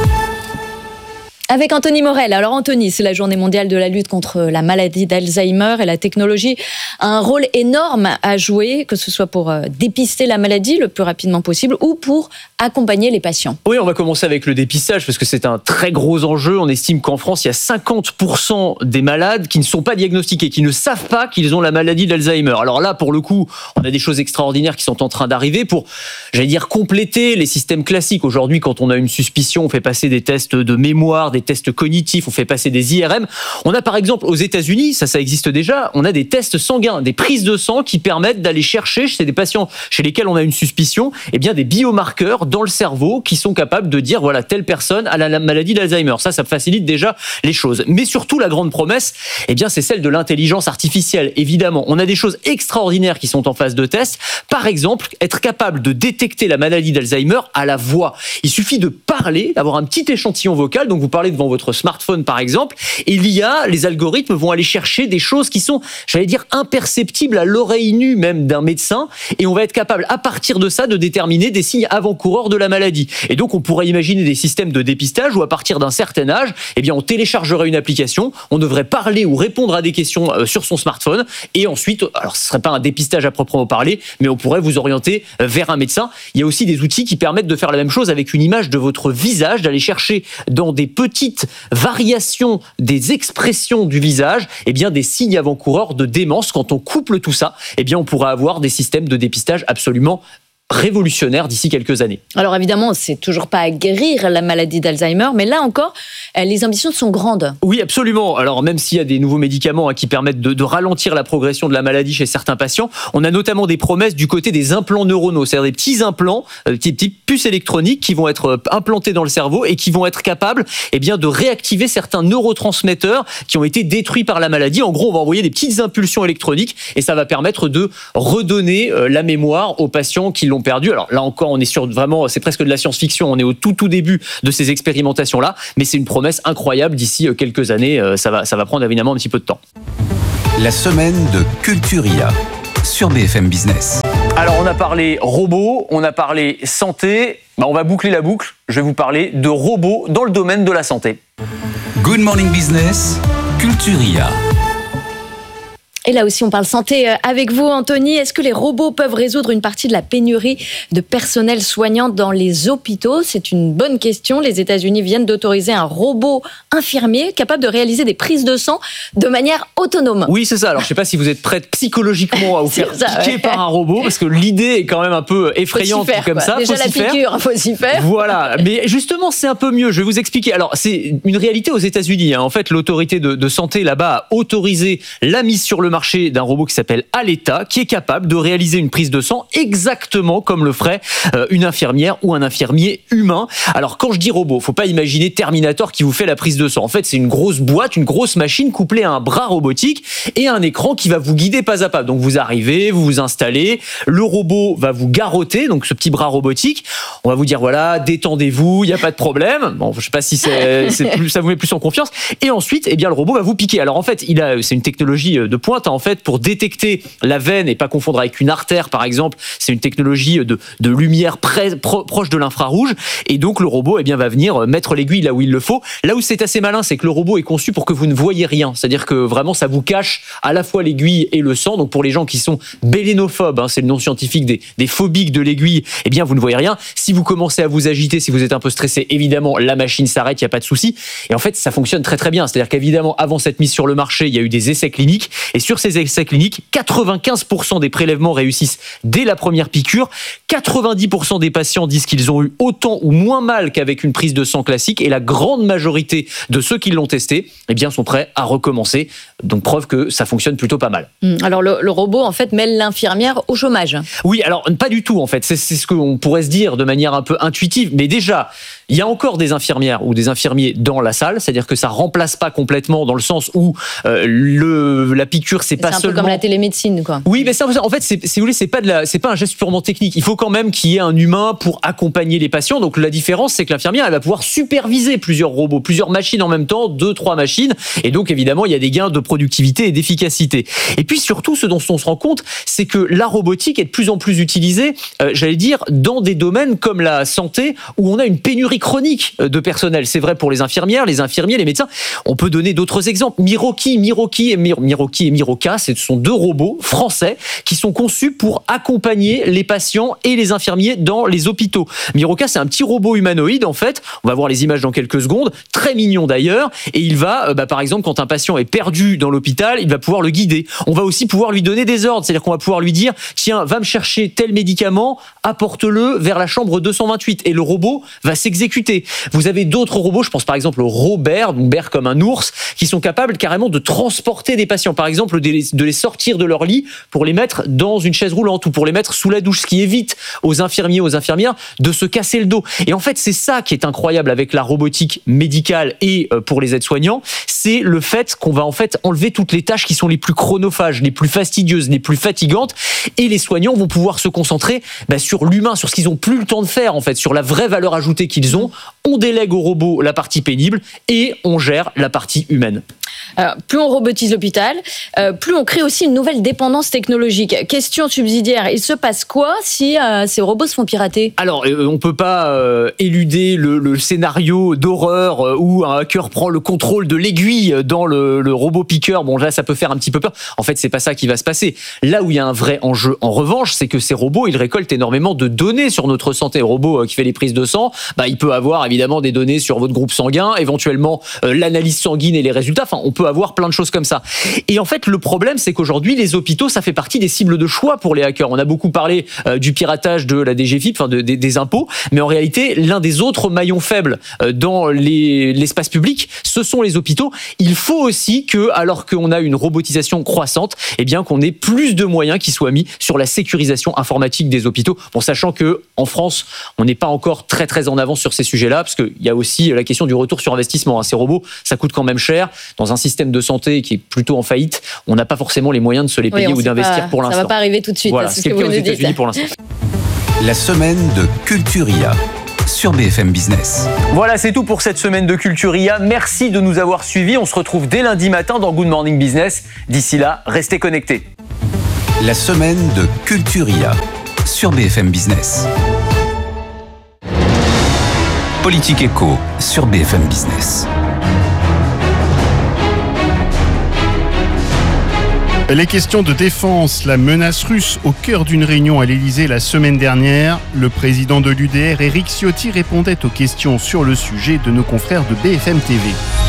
Avec Anthony Morel. Alors Anthony, c'est la journée mondiale de la lutte contre la maladie d'Alzheimer et la technologie a un rôle énorme à jouer, que ce soit pour dépister la maladie le plus rapidement possible ou pour accompagner les patients. Oui, on va commencer avec le dépistage parce que c'est un très gros enjeu. On estime qu'en France, il y a cinquante pour cent des malades qui ne sont pas diagnostiqués, qui ne savent pas qu'ils ont la maladie d'Alzheimer. Alors là, pour le coup, on a des choses extraordinaires qui sont en train d'arriver pour, j'allais dire, compléter les systèmes classiques. Aujourd'hui, quand on a une suspicion, on fait passer des tests de mémoire, des tests cognitifs, on fait passer des I R M. On a par exemple aux États-Unis, ça, ça existe déjà, on a des tests sanguins, des prises de sang qui permettent d'aller chercher chez des patients chez lesquels on a une suspicion, eh bien des biomarqueurs dans le cerveau qui sont capables de dire voilà, telle personne a la maladie d'Alzheimer. Ça, ça facilite déjà les choses. Mais surtout, la grande promesse, eh bien, c'est celle de l'intelligence artificielle. Évidemment, on a des choses extraordinaires qui sont en phase de test. Par exemple, être capable de détecter la maladie d'Alzheimer à la voix. Il suffit de parler, d'avoir un petit échantillon vocal. Donc, vous parlez parler devant votre smartphone, par exemple, et l'I A, les algorithmes vont aller chercher des choses qui sont, j'allais dire, imperceptibles à l'oreille nue même d'un médecin, et on va être capable, à partir de ça, de déterminer des signes avant-coureurs de la maladie. Et donc, on pourrait imaginer des systèmes de dépistage où, à partir d'un certain âge, eh bien, on téléchargerait une application, on devrait parler ou répondre à des questions euh, sur son smartphone, et ensuite, alors ce serait pas un dépistage à proprement parler, mais on pourrait vous orienter vers un médecin. Il y a aussi des outils qui permettent de faire la même chose avec une image de votre visage, d'aller chercher dans des petites variations des expressions du visage, eh bien, des signes avant-coureurs de démence. Quand on couple tout ça, eh bien, on pourra avoir des systèmes de dépistage absolument révolutionnaire d'ici quelques années. Alors évidemment, c'est toujours pas à guérir la maladie d'Alzheimer, mais là encore, les ambitions sont grandes. Oui, absolument. Alors même s'il y a des nouveaux médicaments hein, qui permettent de, de ralentir la progression de la maladie chez certains patients, on a notamment des promesses du côté des implants neuronaux, c'est-à-dire des petits implants, des petites, petites puces électroniques qui vont être implantés dans le cerveau et qui vont être capables eh bien, de réactiver certains neurotransmetteurs qui ont été détruits par la maladie. En gros, on va envoyer des petites impulsions électroniques et ça va permettre de redonner euh, la mémoire aux patients qui l'ont perdu. Alors là encore, on est sur vraiment, c'est presque de la science-fiction, on est au tout tout début de ces expérimentations-là, mais c'est une promesse incroyable d'ici quelques années, ça va, ça va prendre évidemment un petit peu de temps. La semaine de Culturia sur B F M Business. Alors on a parlé robots, on a parlé santé, bah, on va boucler la boucle, je vais vous parler de robots dans le domaine de la santé. Good Morning Business, Culturia. Et là aussi, on parle santé avec vous, Anthony. Est-ce que les robots peuvent résoudre une partie de la pénurie de personnel soignant dans les hôpitaux ? C'est une bonne question. Les États-Unis viennent d'autoriser un robot infirmier capable de réaliser des prises de sang de manière autonome. Oui, c'est ça. Alors, je ne sais pas si vous êtes prête psychologiquement à vous faire ça, piquer ouais. par un robot, parce que l'idée est quand même un peu effrayante faire, comme quoi. ça. Déjà faut la piqûre, il faut s'y faire. Voilà. Mais justement, c'est un peu mieux. Je vais vous expliquer. Alors, c'est une réalité aux États-Unis. Hein. En fait, l'autorité de, de santé là-bas a autorisé la mise sur le marché d'un robot qui s'appelle Aleta, qui est capable de réaliser une prise de sang exactement comme le ferait euh, une infirmière ou un infirmier humain. Alors quand je dis robot, faut pas imaginer Terminator qui vous fait la prise de sang. En fait, c'est une grosse boîte, une grosse machine couplée à un bras robotique et un écran qui va vous guider pas à pas. Donc vous arrivez, vous vous installez, le robot va vous garrotter, donc ce petit bras robotique. On va vous dire voilà, détendez-vous, il y a pas de problème. Bon, je sais pas si c'est, c'est plus, ça vous met plus en confiance. Et ensuite, eh bien le robot va vous piquer. Alors en fait, il a, c'est une technologie de pointe. En fait, pour détecter la veine et pas confondre avec une artère, par exemple, c'est une technologie de, de lumière près, pro, proche de l'infrarouge. Et donc, le robot, eh bien, va venir mettre l'aiguille là où il le faut. Là où c'est assez malin, c'est que le robot est conçu pour que vous ne voyez rien. C'est-à-dire que vraiment, ça vous cache à la fois l'aiguille et le sang. Donc, pour les gens qui sont bélénophobes, hein, c'est le nom scientifique des, des phobiques de l'aiguille, eh bien, vous ne voyez rien. Si vous commencez à vous agiter, si vous êtes un peu stressé, évidemment, la machine s'arrête, il n'y a pas de souci. Et en fait, ça fonctionne très, très bien. C'est-à-dire qu'évidemment, avant cette mise sur le marché, il y a eu des essais cliniques. Et sur ces essais cliniques, quatre-vingt-quinze pour cent des prélèvements réussissent dès la première piqûre. quatre-vingt-dix pour cent des patients disent qu'ils ont eu autant ou moins mal qu'avec une prise de sang classique. Et la grande majorité de ceux qui l'ont testé, eh bien, sont prêts à recommencer. Donc, preuve que ça fonctionne plutôt pas mal. Alors, le, le robot, en fait, met l'infirmière au chômage. Oui, alors, pas du tout, en fait. C'est, c'est ce qu'on pourrait se dire de manière un peu intuitive. Mais déjà, il y a encore des infirmières ou des infirmiers dans la salle. C'est-à-dire que ça remplace pas complètement dans le sens où euh, le, la piqûre, c'est pas seulement... C'est un peu comme la télémédecine, quoi. Oui, mais ça, en fait, c'est, si vous voulez, c'est pas de la, c'est pas un geste purement technique. Il faut quand même qu'il y ait un humain pour accompagner les patients. Donc, la différence, c'est que l'infirmière, elle va pouvoir superviser plusieurs robots, plusieurs machines en même temps, deux, trois machines. Et donc, évidemment, il y a des gains de productivité et d'efficacité. Et puis, surtout, ce dont on se rend compte, c'est que la robotique est de plus en plus utilisée, euh, j'allais dire, dans des domaines comme la santé, où on a une pénurie chronique de personnel. C'est vrai pour les infirmières, les infirmiers, les médecins. On peut donner d'autres exemples. Miroki, Miroki et Mir- Miroki et Miroka, ce sont deux robots français qui sont conçus pour accompagner les patients et les infirmiers dans les hôpitaux. Miroka, c'est un petit robot humanoïde, en fait. On va voir les images dans quelques secondes. Très mignon d'ailleurs. Et il va, bah, par exemple, quand un patient est perdu dans l'hôpital, il va pouvoir le guider. On va aussi pouvoir lui donner des ordres. C'est-à-dire qu'on va pouvoir lui dire, tiens, va me chercher tel médicament, apporte-le vers la chambre deux cent vingt-huit. Et le robot va s'exécuter. Vous avez d'autres robots, je pense par exemple au Robert, donc Bear comme un ours, qui sont capables carrément de transporter des patients. Par exemple, de les, de les sortir de leur lit pour les mettre dans une chaise roulante ou pour les mettre sous la douche, ce qui évite aux infirmiers, aux infirmières de se casser le dos. Et en fait, c'est ça qui est incroyable avec la robotique médicale et pour les aides-soignants, c'est le fait qu'on va en fait enlever toutes les tâches qui sont les plus chronophages, les plus fastidieuses, les plus fatigantes, et les soignants vont pouvoir se concentrer bah, sur l'humain, sur ce qu'ils ont plus le temps de faire en fait, sur la vraie valeur ajoutée qu'ils ont disons, on délègue au robot la partie pénible et on gère la partie humaine. Alors, plus on robotise l'hôpital, euh, plus on crée aussi une nouvelle dépendance technologique. Question subsidiaire, il se passe quoi si euh, ces robots se font pirater ? Alors, euh, on peut pas euh, éluder le, le scénario d'horreur euh, où un hacker prend le contrôle de l'aiguille dans le, le robot piqueur. Bon, là, ça peut faire un petit peu peur. En fait, c'est pas ça qui va se passer. Là où il y a un vrai enjeu, en revanche, c'est que ces robots, ils récoltent énormément de données sur notre santé. Le robot euh, qui fait les prises de sang, bah, il peut avoir évidemment des données sur votre groupe sanguin, éventuellement euh, l'analyse sanguine et les résultats. Enfin, on peut avoir plein de choses comme ça. Et en fait, le problème, c'est qu'aujourd'hui, les hôpitaux, ça fait partie des cibles de choix pour les hackers. On a beaucoup parlé euh, du piratage de la D G F I P, enfin de, de, des impôts, mais en réalité, l'un des autres maillons faibles euh, dans les, l'espace public, ce sont les hôpitaux. Il faut aussi que, alors qu'on a une robotisation croissante, eh bien qu'on ait plus de moyens qui soient mis sur la sécurisation informatique des hôpitaux. Bon, sachant que en France, on n'est pas encore très très en avance sur ces sujets-là, parce qu'il y a aussi la question du retour sur investissement. Ces robots, ça coûte quand même cher. Dans un système de santé qui est plutôt en faillite, on n'a pas forcément les moyens de se les payer oui, ou d'investir pas, pour l'instant. Ça va pas arriver tout de suite. Voilà, c'est ce ce que qui est vous aux nous dites. États-Unis pour l'instant. La semaine de Culturia sur B F M Business. Voilà, c'est tout pour cette semaine de Culturia. Merci de nous avoir suivis. On se retrouve dès lundi matin dans Good Morning Business. D'ici là, restez connectés. La semaine de Culturia sur B F M Business. Politique Éco sur B F M Business. Les questions de défense, la menace russe au cœur d'une réunion à l'Élysée la semaine dernière. Le président de l'U D R, Éric Ciotti, répondait aux questions sur le sujet de nos confrères de B F M T V.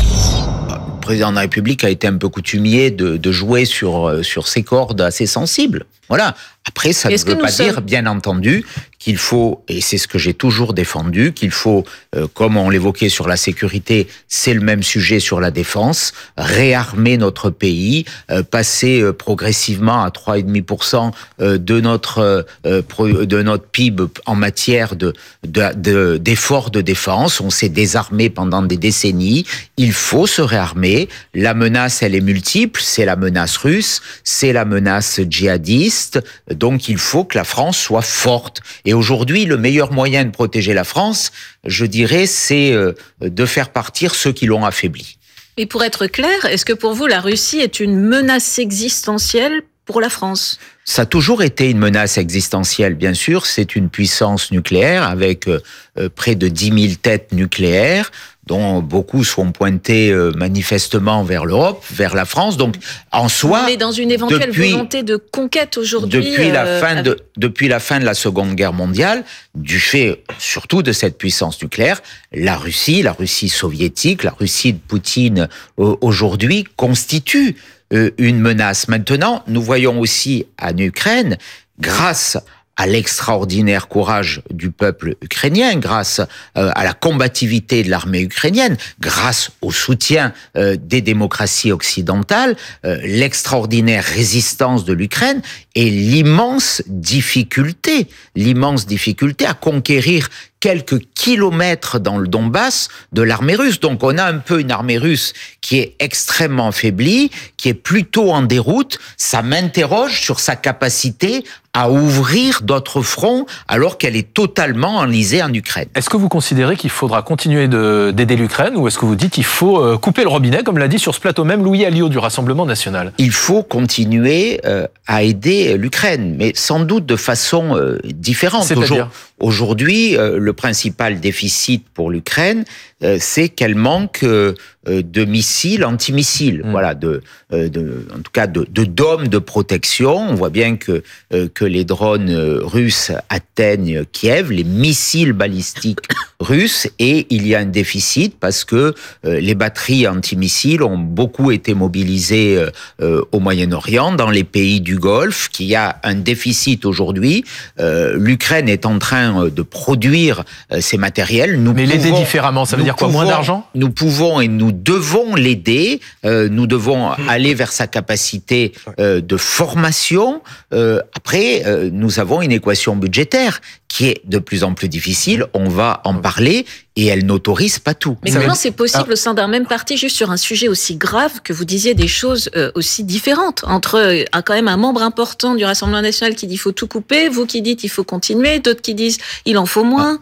Le président de la République a été un peu coutumier de, de jouer sur, sur ses cordes assez sensibles. Voilà. Après, ça Est-ce ne veut pas sommes... dire, bien entendu, qu'il faut, et c'est ce que j'ai toujours défendu, qu'il faut, euh, comme on l'évoquait sur la sécurité, c'est le même sujet sur la défense, réarmer notre pays, euh, passer euh, progressivement à trois virgule cinq pour cent euh, de notre euh, pro, de notre P I B en matière de, de, de d'efforts de défense. On s'est désarmé pendant des décennies. Il faut se réarmer. La menace, elle est multiple. C'est la menace russe, c'est la menace djihadiste. Donc, il faut que la France soit forte. Et aujourd'hui, le meilleur moyen de protéger la France, je dirais, c'est de faire partir ceux qui l'ont affaiblie. Et pour être clair, est-ce que pour vous, la Russie est une menace existentielle pour la France ? Ça a toujours été une menace existentielle, bien sûr. C'est une puissance nucléaire avec euh, près de dix mille têtes nucléaires, dont beaucoup sont pointés euh, manifestement vers l'Europe, vers la France. Donc, en soi, on est dans une éventuelle depuis, volonté de conquête aujourd'hui. Depuis la euh, fin avec... de depuis la fin de la Seconde Guerre mondiale, du fait surtout de cette puissance nucléaire, la Russie, la Russie soviétique, la Russie de Poutine euh, aujourd'hui constitue euh, une menace. Maintenant, nous voyons aussi en Ukraine, grâce à l'extraordinaire courage du peuple ukrainien, grâce euh, à la combativité de l'armée ukrainienne, grâce au soutien euh, des démocraties occidentales, euh, l'extraordinaire résistance de l'Ukraine et l'immense difficulté, l'immense difficulté à conquérir quelques kilomètres dans le Donbass de l'armée russe. Donc on a un peu une armée russe qui est extrêmement affaiblie, qui est plutôt en déroute. Ça m'interroge sur sa capacité à ouvrir d'autres fronts alors qu'elle est totalement enlisée en Ukraine. Est-ce que vous considérez qu'il faudra continuer de, d'aider l'Ukraine ou est-ce que vous dites qu'il faut couper le robinet, comme l'a dit sur ce plateau même Louis Alliot du Rassemblement national ? Il faut continuer euh, à aider l'Ukraine, mais sans doute de façon euh, différente. C'est-à-dire ? Aujourd'hui, euh, le principal déficit pour l'Ukraine, euh, c'est qu'elle manque euh, de missiles antimissiles, mmh. voilà, de, euh, de, en tout cas de, de dômes de protection. On voit bien que euh, que les drones russes atteignent Kiev, les missiles balistiques russes, et il y a un déficit parce que euh, les batteries antimissiles ont beaucoup été mobilisées euh, au Moyen-Orient, dans les pays du Golfe, qu'il y a un déficit aujourd'hui. Euh, L'Ukraine est en train de produire euh, ces matériels. Nous Mais pouvons, l'aider différemment, ça veut dire quoi, pouvons, moins d'argent ? Nous pouvons et nous devons l'aider. Euh, nous devons mmh. aller vers sa capacité euh, de formation. Euh, après, euh, nous avons une équation budgétaire qui est de plus en plus difficile. On va en parler et elle n'autorise pas tout. Mais comment c'est possible ah. au sein d'un même parti, juste sur un sujet aussi grave, que vous disiez des choses euh, aussi différentes entre euh, quand même un membre important du Rassemblement national qui dit il faut tout couper, vous qui dites il faut continuer, d'autres qui disent il en faut moins. Ah.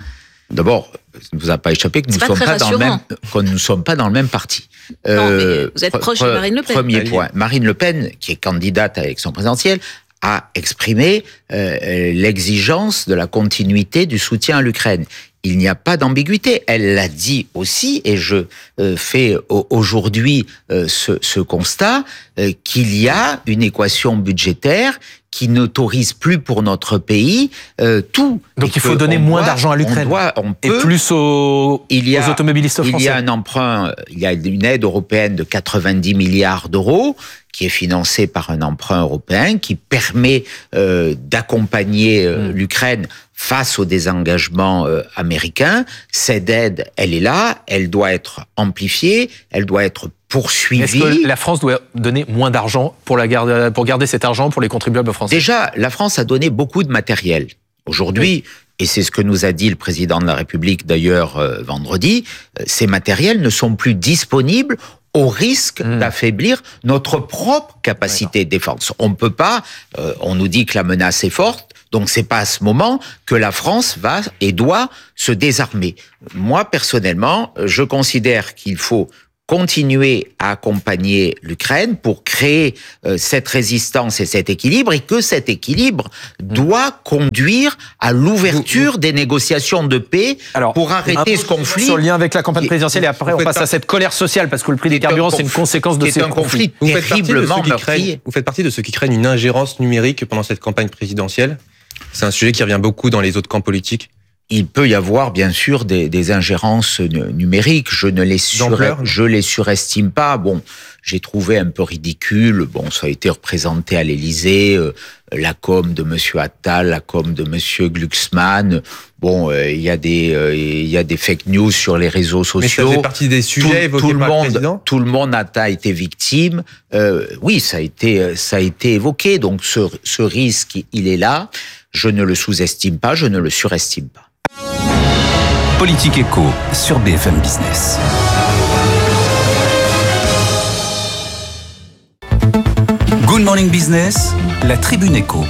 D'abord, ça ne vous a pas échappé que nous pas ne sommes, très pas dans le même, que nous sommes pas dans le même parti. Non, Euh, mais vous êtes pre- proche de pre- Marine Le Pen. Premier Allié. point. Marine Le Pen, qui est candidate à l'élection présidentielle, a exprimé euh, l'exigence de la continuité du soutien à l'Ukraine. Il n'y a pas d'ambiguïté. Elle l'a dit aussi, et je euh, fais au- aujourd'hui euh, ce, ce constat, euh, qu'il y a une équation budgétaire qui n'autorise plus pour notre pays euh, tout. Donc Et il faut que donner on moins doit- d'argent à l'Ukraine. on doit- on Et peut- plus aux, il y a, aux automobilistes français. Il y a un emprunt, il y a une aide européenne de quatre-vingt-dix milliards d'euros qui est financée par un emprunt européen qui permet euh, d'accompagner euh, Mm. l'Ukraine face au désengagement euh, américain. Cette aide, elle est là, elle doit être amplifiée, elle doit être poursuivie. Est-ce que la France doit donner moins d'argent pour, la garder, pour garder cet argent pour les contribuables français? Déjà, la France a donné beaucoup de matériel. Aujourd'hui, et c'est ce que nous a dit le président de la République d'ailleurs euh, vendredi, euh, ces matériels ne sont plus disponibles au risque Mmh. d'affaiblir notre propre capacité de défense. On ne peut pas, euh, on nous dit que la menace est forte, donc c'est pas à ce moment que la France va et doit se désarmer. Moi, personnellement, je considère qu'il faut continuer à accompagner l'Ukraine pour créer euh, cette résistance et cet équilibre, et que cet équilibre doit conduire à l'ouverture des négociations de paix pour arrêter ce conflit. Sur le lien avec la campagne Qui- présidentielle, et après on Vous passe faites à cette colère sociale, parce que le prix des carburants, c'est une conséquence de qui est ces un conflit conflits. Vous faites, partie de terriblement ceux qui meurtrier. craignent, vous faites partie de ceux qui craignent une ingérence numérique pendant cette campagne présidentielle. C'est un sujet qui revient beaucoup dans les autres camps politiques. Il peut y avoir bien sûr des, des ingérences nu- numériques. Je ne les sur, D'ampleur. je les surestime pas. Bon, j'ai trouvé un peu ridicule. Bon, ça a été représenté à l'Élysée, euh, la com de Monsieur Attal, la com de Monsieur Glucksmann. Bon, euh, il y a des, euh, il y a des fake news sur les réseaux sociaux. Mais ça faisait partie des sujets tout, évoqués tout le par le monde, président. tout le monde a, a été victime. Euh, oui, ça a été, ça a été évoqué. Donc ce, ce risque, il est là. Je ne le sous-estime pas, je ne le surestime pas. Politique Éco sur B F M Business. Good Morning Business, la Tribune Éco.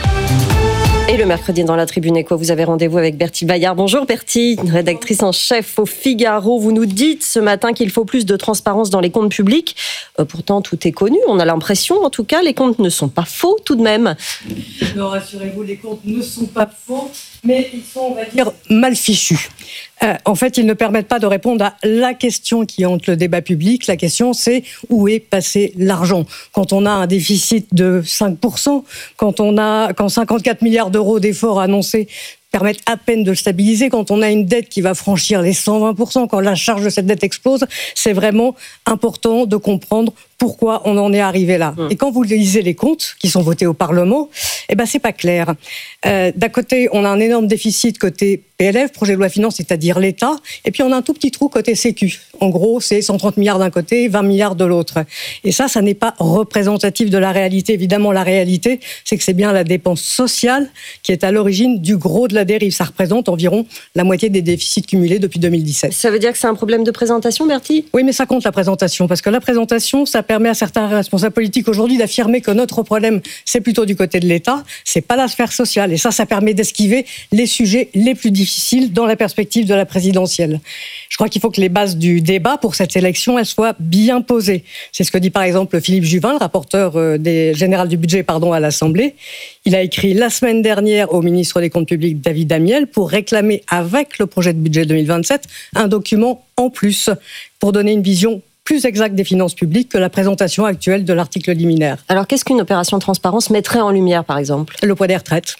Et le mercredi dans la Tribune Éco, vous avez rendez-vous avec Bertie Bayard. Bonjour Bertie, rédactrice en chef au Figaro. Vous nous dites ce matin qu'il faut plus de transparence dans les comptes publics. Euh, pourtant, tout est connu. On a l'impression, en tout cas, les comptes ne sont pas faux tout de même. Non, rassurez-vous, les comptes ne sont pas faux, mais ils sont, on va dire, mal fichus. Euh, en fait, ils ne permettent pas de répondre à la question qui hante le débat public. La question, c'est où est passé l'argent ? Quand on a un déficit de cinq pour cent, quand on a, quand cinquante-quatre milliards d'euros d'efforts annoncés permettent à peine de le stabiliser, quand on a une dette qui va franchir les cent vingt pour cent, quand la charge de cette dette explose, c'est vraiment important de comprendre pourquoi on en est arrivé là. Mmh. Et quand vous lisez les comptes qui sont votés au Parlement, eh ben c'est pas clair. Euh, d'un côté, on a un énorme déficit côté P L F, projet de loi de finances, c'est-à-dire l'État, et puis on a un tout petit trou côté Sécu. En gros, c'est cent trente milliards d'un côté, vingt milliards de l'autre. Et ça, ça n'est pas représentatif de la réalité. Évidemment, la réalité, c'est que c'est bien la dépense sociale qui est à l'origine du gros de la dérive. Ça représente environ la moitié des déficits cumulés depuis deux mille dix-sept. Ça veut dire que c'est un problème de présentation, Bertie ? Oui, mais ça compte la présentation, parce que la présentation, ça permet à certains responsables politiques aujourd'hui d'affirmer que notre problème, c'est plutôt du côté de l'État, c'est pas la sphère sociale. Et ça, ça permet d'esquiver les sujets les plus difficiles dans la perspective de la présidentielle. Je crois qu'il faut que les bases du débat pour cette élection, elles soient bien posées. C'est ce que dit par exemple Philippe Juvin, le rapporteur des général du budget, pardon, à l'Assemblée. Il a écrit la semaine dernière au ministre des Comptes publics, David Amiel, pour réclamer avec le projet de budget deux mille vingt-sept un document en plus pour donner une vision plus exacte des finances publiques que la présentation actuelle de l'article liminaire. Alors qu'est-ce qu'une opération de transparence mettrait en lumière, par exemple ? Le poids des retraites.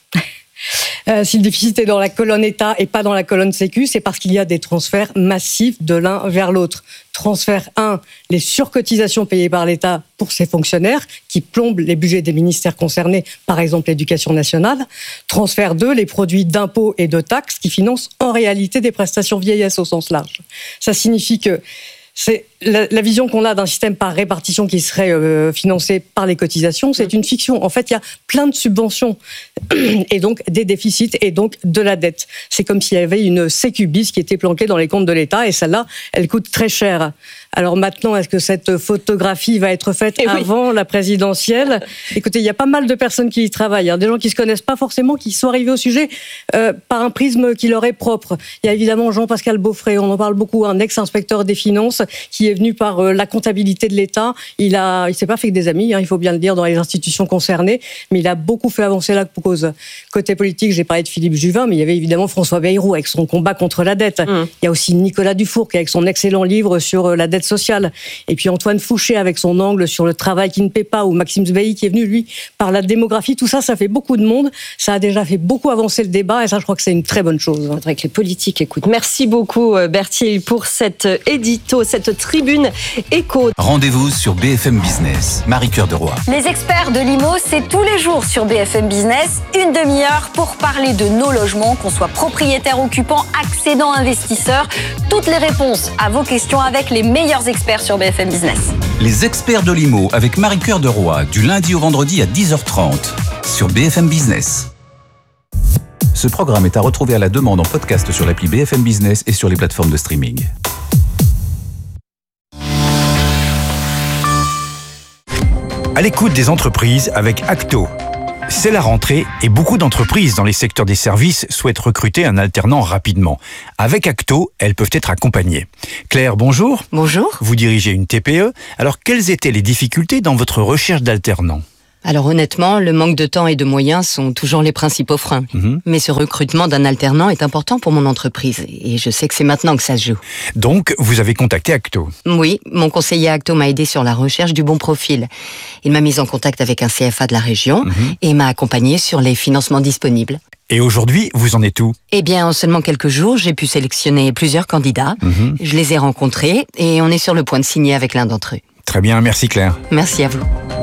Euh, si le déficit est dans la colonne État et pas dans la colonne Sécu, c'est parce qu'il y a des transferts massifs de l'un vers l'autre. Transfert un, les surcotisations payées par l'État pour ses fonctionnaires, qui plombent les budgets des ministères concernés, par exemple l'éducation nationale. Transfert deux, les produits d'impôts et de taxes qui financent en réalité des prestations vieillesse au sens large. Ça signifie que c'est la, la vision qu'on a d'un système par répartition qui serait euh, financé par les cotisations, c'est une fiction. En fait, il y a plein de subventions et donc des déficits et donc de la dette. C'est comme s'il y avait une sécu bis qui était planquée dans les comptes de l'État et celle-là, elle coûte très cher. Alors maintenant, est-ce que cette photographie va être faite Eh oui. avant la présidentielle? Écoutez, il y a pas mal de personnes qui y travaillent, hein, des gens qui se connaissent pas forcément, qui sont arrivés au sujet euh, par un prisme qui leur est propre. Il y a évidemment Jean-Pascal Beaufret, on en parle beaucoup, un ex-inspecteur des finances qui est venu par euh, la comptabilité de l'État. Il a, il s'est pas fait que des amis, hein, il faut bien le dire, dans les institutions concernées, mais il a beaucoup fait avancer la cause. Côté politique, j'ai parlé de Philippe Juvin, mais il y avait évidemment François Bayrou avec son combat contre la dette. Mmh. Il y a aussi Nicolas Dufourcq avec son excellent livre sur la dette sociale. Et puis Antoine Fouché avec son angle sur le travail qui ne paie pas, ou Maxime Zveï qui est venu, lui, par la démographie. Tout ça, ça fait beaucoup de monde. Ça a déjà fait beaucoup avancer le débat, et ça, je crois que c'est une très bonne chose. Il faudrait que les politiques écoutent. Merci beaucoup, Bertil, pour cet édito, cette tribune écho. Rendez-vous sur B F M Business. Marie-Cœur de Roy. Les experts de l'I M O, c'est tous les jours sur B F M Business, une demi-heure pour parler de nos logements, qu'on soit propriétaire, occupant, accédant, investisseur. Toutes les réponses à vos questions avec les meilleurs experts sur B F M Business. Les experts de l'I M O avec Marie-Cœur de Roy, du lundi au vendredi à dix heures trente sur B F M Business. Ce programme est à retrouver à la demande en podcast sur l'appli B F M Business et sur les plateformes de streaming. À l'écoute des entreprises avec Acto. C'est la rentrée et beaucoup d'entreprises dans les secteurs des services souhaitent recruter un alternant rapidement. Avec Acto, elles peuvent être accompagnées. Claire, bonjour. Bonjour. Vous dirigez une T P E. Alors, quelles étaient les difficultés dans votre recherche d'alternants ? Alors honnêtement, le manque de temps et de moyens sont toujours les principaux freins. Mmh. Mais ce recrutement d'un alternant est important pour mon entreprise et je sais que c'est maintenant que ça se joue. Donc, vous avez contacté Acto ? Oui, mon conseiller Acto m'a aidé sur la recherche du bon profil. Il m'a mis en contact avec un C F A de la région mmh. et m'a accompagné sur les financements disponibles. Et aujourd'hui, vous en êtes où ? Eh bien, en seulement quelques jours, j'ai pu sélectionner plusieurs candidats. Mmh. Je les ai rencontrés et on est sur le point de signer avec l'un d'entre eux. Très bien, merci Claire. Merci à vous.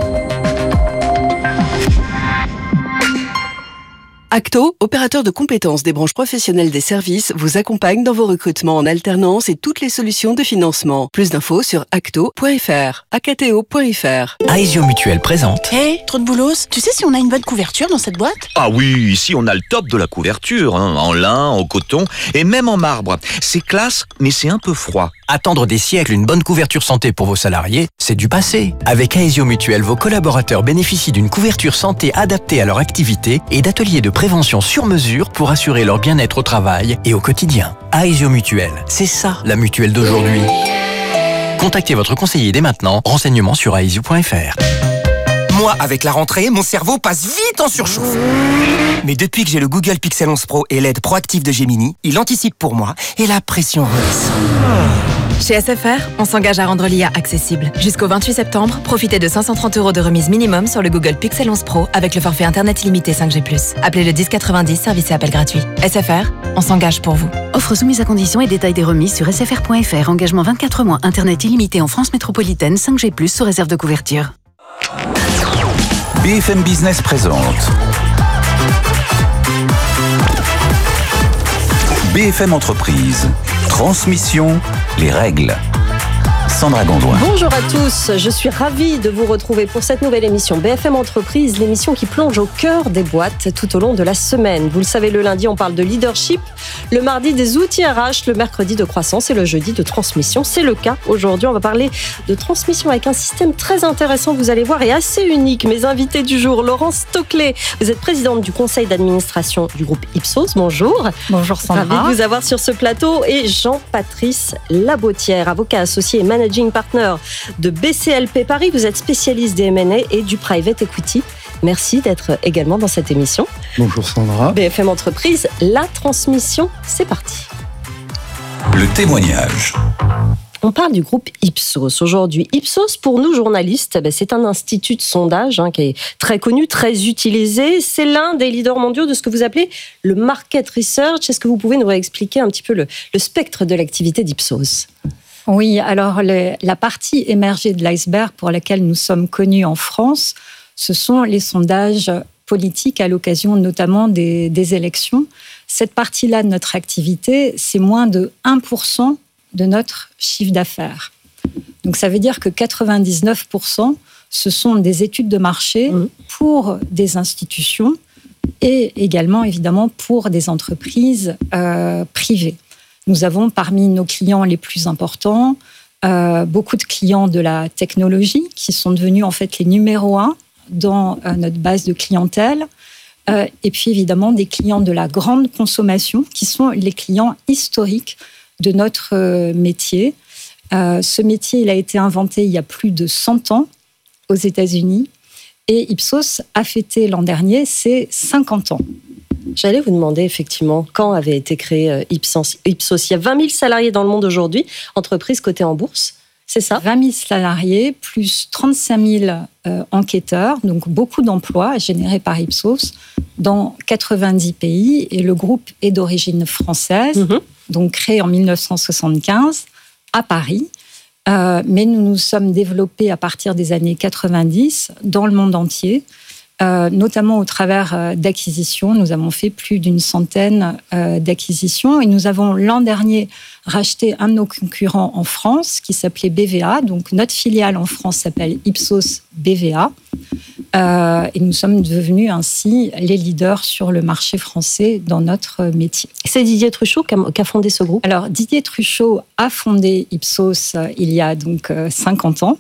Acto, opérateur de compétences des branches professionnelles des services, vous accompagne dans vos recrutements en alternance et toutes les solutions de financement. Plus d'infos sur acto point f r, acto point f r. Aesio Mutuelle présente. Hé, hey, trop de boulos, tu sais si on a une bonne couverture dans cette boîte ? Ah oui, ici on a le top de la couverture, hein, en lin, en coton et même en marbre. C'est classe, mais c'est un peu froid. Attendre des siècles une bonne couverture santé pour vos salariés, c'est du passé. Avec Aesio Mutuelle, vos collaborateurs bénéficient d'une couverture santé adaptée à leur activité et d'ateliers de prévention sur mesure pour assurer leur bien-être au travail et au quotidien. Aesio Mutuelle, c'est ça la mutuelle d'aujourd'hui. Contactez votre conseiller dès maintenant. Renseignements sur aesio point f r. Moi, avec la rentrée, mon cerveau passe vite en surchauffe. Mais depuis que j'ai le Google Pixel onze Pro et l'aide proactive de Gemini, il anticipe pour moi et la pression redescend. Chez S F R, on s'engage à rendre l'I A accessible. Jusqu'au vingt-huit septembre, profitez de cinq cent trente euros de remise minimum sur le Google Pixel onze Pro avec le forfait Internet illimité cinq G plus. Appelez le dix quatre-vingt-dix, service et appel gratuit. S F R, on s'engage pour vous. Offre soumise à conditions et détails des remises sur s f r point f r. Engagement vingt-quatre mois. Internet illimité en France métropolitaine, cinq G plus, sous réserve de couverture. B F M Business présente B F M Entreprise. Transmission, les règles. Sandra Gondouin. Bonjour à tous, je suis ravie de vous retrouver pour cette nouvelle émission B F M Entreprise, l'émission qui plonge au cœur des boîtes tout au long de la semaine. Vous le savez, le lundi, on parle de leadership, le mardi des outils R H, le mercredi de croissance et le jeudi de transmission. C'est le cas aujourd'hui, on va parler de transmission avec un système très intéressant, vous allez voir, et assez unique. Mes invités du jour, Laurence Stoclet, vous êtes présidente du conseil d'administration du groupe Ipsos, bonjour. Bonjour Sandra. Ravi de vous avoir sur ce plateau, et Jean-Patrice Labotière, avocat associé et manager Managing Partner de B C L P Paris. Vous êtes spécialiste des M and A et du Private Equity. Merci d'être également dans cette émission. Bonjour Sandra. B F M Entreprise, la transmission, c'est parti. Le témoignage. On parle du groupe Ipsos aujourd'hui. Ipsos, pour nous journalistes, c'est un institut de sondage hein, qui est très connu, très utilisé. C'est l'un des leaders mondiaux de ce que vous appelez le market research. Est-ce que vous pouvez nous réexpliquer un petit peu le, le spectre de l'activité d'Ipsos ? Oui, alors les, la partie émergée de l'iceberg pour laquelle nous sommes connus en France, ce sont les sondages politiques à l'occasion notamment des, des élections. Cette partie-là de notre activité, c'est moins de un pour cent de notre chiffre d'affaires. Donc ça veut dire que quatre-vingt-dix-neuf pour cent, ce sont des études de marché pour des institutions et également évidemment pour des entreprises euh, privées. Nous avons parmi nos clients les plus importants euh, beaucoup de clients de la technologie qui sont devenus en fait les numéros un dans euh, notre base de clientèle. Euh, et puis évidemment des clients de la grande consommation qui sont les clients historiques de notre euh, métier. Euh, ce métier, il a été inventé il y a plus de cent ans aux États-Unis et Ipsos a fêté l'an dernier ses cinquante ans. J'allais vous demander effectivement quand avait été créé Ipsos. Ipsos. Il y a vingt mille salariés dans le monde aujourd'hui, entreprise cotée en bourse. C'est ça ? vingt mille salariés, plus trente-cinq mille euh, enquêteurs, donc beaucoup d'emplois générés par Ipsos dans quatre-vingt-dix pays. Et le groupe est d'origine française, mmh. donc créé en mille neuf cent soixante-quinze à Paris. Euh, mais nous nous sommes développés à partir des années quatre-vingt-dix dans le monde entier, euh, notamment au travers euh, d'acquisitions. Nous avons fait plus d'une centaine euh, d'acquisitions et nous avons l'an dernier racheté un de nos concurrents en France qui s'appelait B V A. Donc notre filiale en France s'appelle Ipsos B V A. Euh, et nous sommes devenus ainsi les leaders sur le marché français dans notre métier. C'est Didier Truchot qui a, qui a fondé ce groupe ? Alors Didier Truchot a fondé Ipsos euh, il y a donc euh, cinquante ans.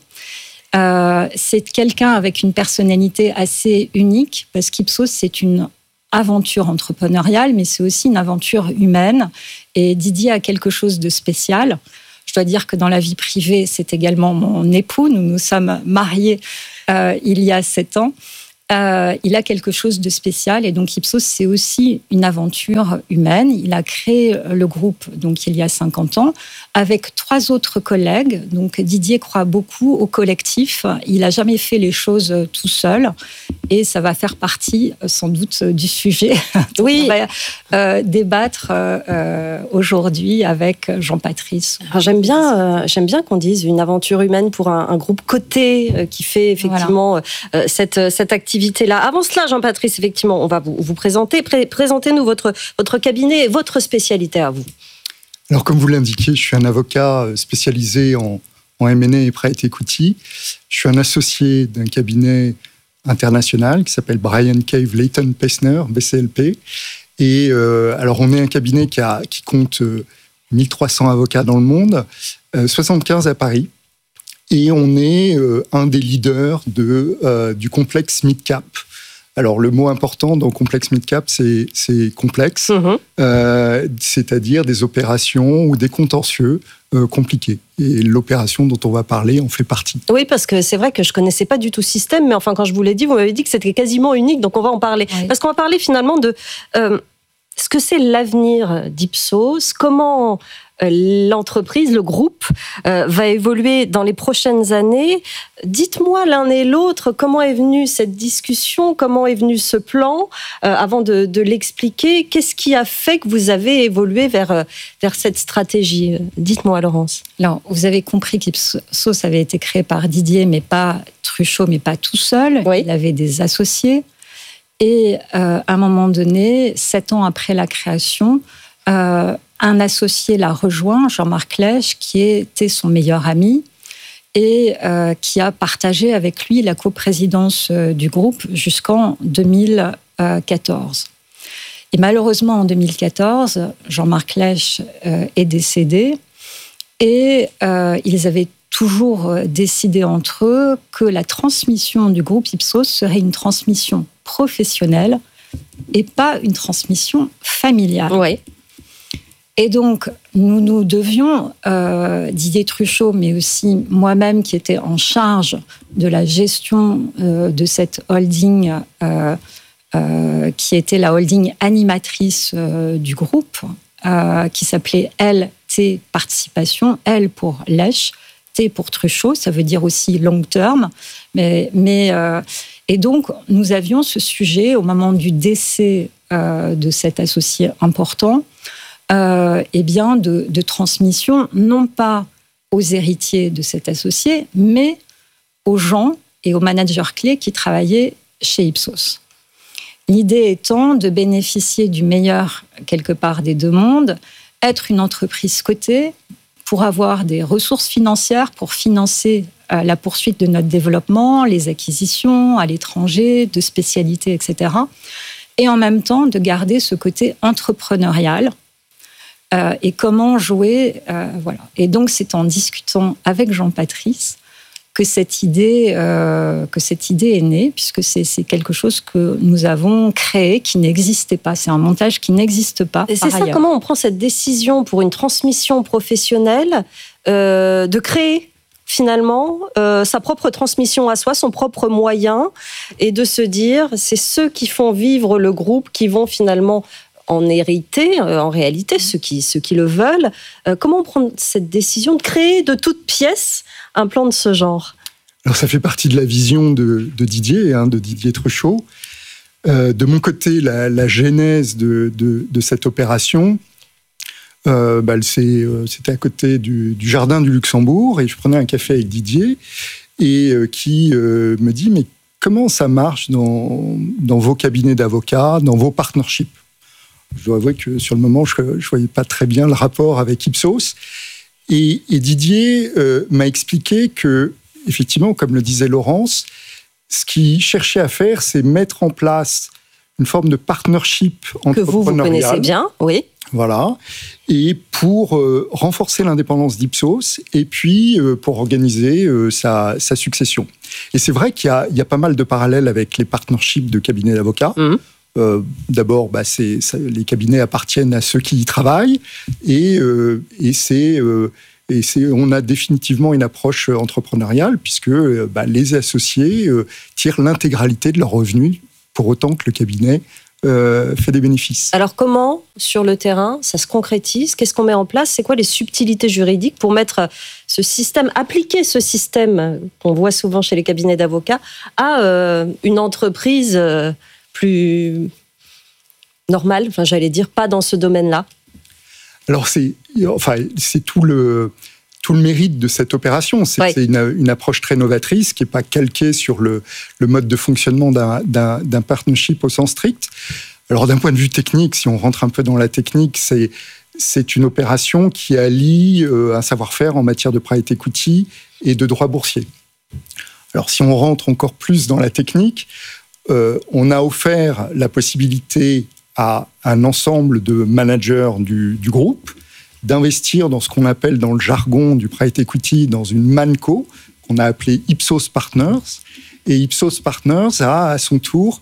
Euh, c'est quelqu'un avec une personnalité assez unique parce qu'Ipsos c'est une aventure entrepreneuriale, mais c'est aussi une aventure humaine. Et Didier a quelque chose de spécial. Je dois dire que dans la vie privée, c'est également mon époux. Nous nous sommes mariés euh, il y a sept ans. Euh, il a quelque chose de spécial. Et donc, Ipsos, c'est aussi une aventure humaine. Il a créé le groupe donc, il y a cinquante ans avec trois autres collègues. Donc, Didier croit beaucoup au collectif. Il n'a jamais fait les choses tout seul. Et ça va faire partie, sans doute, du sujet dont oui. on va euh, débattre euh, aujourd'hui avec Jean-Patrice. Alors, j'aime bien, euh, j'aime bien qu'on dise une aventure humaine pour un, un groupe coté euh, qui fait effectivement voilà. euh, cette, cette activité-là. Avant cela, Jean-Patrice, effectivement, on va vous, vous présenter. Pré- présentez-nous votre, votre cabinet et votre spécialité à vous. Alors, comme vous l'indiquez, je suis un avocat spécialisé en, en M and A et private equity. Je suis un associé d'un cabinet international qui s'appelle Bryan Cave Leighton Paisner, B C L P. Et euh, alors, on est un cabinet qui, a, qui compte euh, mille trois cents avocats dans le monde, euh, soixante-quinze à Paris. Et on est euh, un des leaders de, euh, du complexe mid-cap. Alors, le mot important dans complexe mid-cap, c'est, c'est complexe, mmh. euh, c'est-à-dire des opérations ou des contentieux euh, compliqués. Et l'opération dont on va parler en fait partie. Oui, parce que c'est vrai que je ne connaissais pas du tout ce système, mais enfin, quand je vous l'ai dit, vous m'avez dit que c'était quasiment unique, donc on va en parler. Oui. Parce qu'on va parler finalement de euh, ce que c'est l'avenir d'Ipsos, comment l'entreprise, le groupe, euh, va évoluer dans les prochaines années. Dites-moi l'un et l'autre, comment est venue cette discussion, comment est venu ce plan, euh, avant de, de l'expliquer. Qu'est-ce qui a fait que vous avez évolué vers, vers cette stratégie ? Dites-moi, Laurence. Alors, vous avez compris qu'Ipsos avait été créé par Didier, mais pas Truchot, mais pas tout seul. Oui. Il avait des associés. Et euh, à un moment donné, sept ans après la création, euh, un associé l'a rejoint, Jean-Marc Lèche, qui était son meilleur ami et euh, qui a partagé avec lui la coprésidence euh, du groupe jusqu'en deux mille quatorze. Et malheureusement, en deux mille quatorze, Jean-Marc Lèche euh, est décédé et euh, ils avaient toujours décidé entre eux que la transmission du groupe Ipsos serait une transmission professionnelle et pas une transmission familiale. Oui. Et donc, nous nous devions, euh, Didier Truchot, mais aussi moi-même qui était en charge de la gestion euh, de cette holding, euh, euh, qui était la holding animatrice euh, du groupe, euh, qui s'appelait L T Participation, L pour Lèche, T pour Truchot, ça veut dire aussi long term. Mais, mais, euh, et donc, nous avions ce sujet au moment du décès euh, de cet associé important, Euh, eh bien de, de transmission, non pas aux héritiers de cet associé, mais aux gens et aux managers clés qui travaillaient chez Ipsos. L'idée étant de bénéficier du meilleur, quelque part, des deux mondes, être une entreprise cotée pour avoir des ressources financières pour financer euh, la poursuite de notre développement, les acquisitions à l'étranger, de spécialités, et cetera. Et en même temps, de garder ce côté entrepreneurial, euh, et comment jouer. Euh, voilà. Et donc, c'est en discutant avec Jean-Patrice que cette idée, euh, que cette idée est née, puisque c'est, c'est quelque chose que nous avons créé, qui n'existait pas. C'est un montage qui n'existe pas. Et c'est ça, comment on prend cette décision pour une transmission professionnelle euh, de créer finalement euh, sa propre transmission à soi, son propre moyen, et de se dire, c'est ceux qui font vivre le groupe qui vont finalement en hériter, euh, en réalité, ceux qui, ceux qui le veulent. Euh, comment on prend cette décision de créer de toutes pièces un plan de ce genre ? Alors ça fait partie de la vision de, de Didier, hein, de Didier Truchot. Euh, de mon côté, la, la genèse de, de, de cette opération, euh, bah, c'est, euh, c'était à côté du, du jardin du Luxembourg, et je prenais un café avec Didier, et euh, qui euh, me dit, mais comment ça marche dans, dans vos cabinets d'avocats, dans vos partnerships ? Je dois avouer que sur le moment, je ne voyais pas très bien le rapport avec Ipsos. Et, et Didier euh, m'a expliqué que, effectivement, comme le disait Laurence, ce qu'il cherchait à faire, c'est mettre en place une forme de partnership entrepreneurial. Que vous, vous connaissez bien, oui. Voilà. Et pour euh, renforcer l'indépendance d'Ipsos, et puis euh, pour organiser euh, sa, sa succession. Et c'est vrai qu'il y a, il y a pas mal de parallèles avec les partnerships de cabinets d'avocats. Mmh. Euh, d'abord, bah, c'est, ça, les cabinets appartiennent à ceux qui y travaillent, et, euh, et, c'est, euh, et c'est, on a définitivement une approche entrepreneuriale, puisque euh, bah, les associés euh, tirent l'intégralité de leurs revenus, pour autant que le cabinet euh, fait des bénéfices. Alors comment, sur le terrain, ça se concrétise ? Qu'est-ce qu'on met en place ? C'est quoi les subtilités juridiques pour mettre ce système, appliquer ce système qu'on voit souvent chez les cabinets d'avocats à euh, une entreprise euh, plus normal, enfin j'allais dire, pas dans ce domaine-là? Alors c'est, enfin, c'est tout le, tout le mérite de cette opération. C'est, ouais. c'est une, une approche très novatrice qui n'est pas calquée sur le, le mode de fonctionnement d'un, d'un, d'un partnership au sens strict. Alors d'un point de vue technique, si on rentre un peu dans la technique, c'est, c'est une opération qui allie euh, un savoir-faire en matière de private equity et de droit boursier. Alors si on rentre encore plus dans la technique, Euh, on a offert la possibilité à un ensemble de managers du, du groupe d'investir dans ce qu'on appelle dans le jargon du private equity, dans une manco qu'on a appelée Ipsos Partners. Et Ipsos Partners a à son tour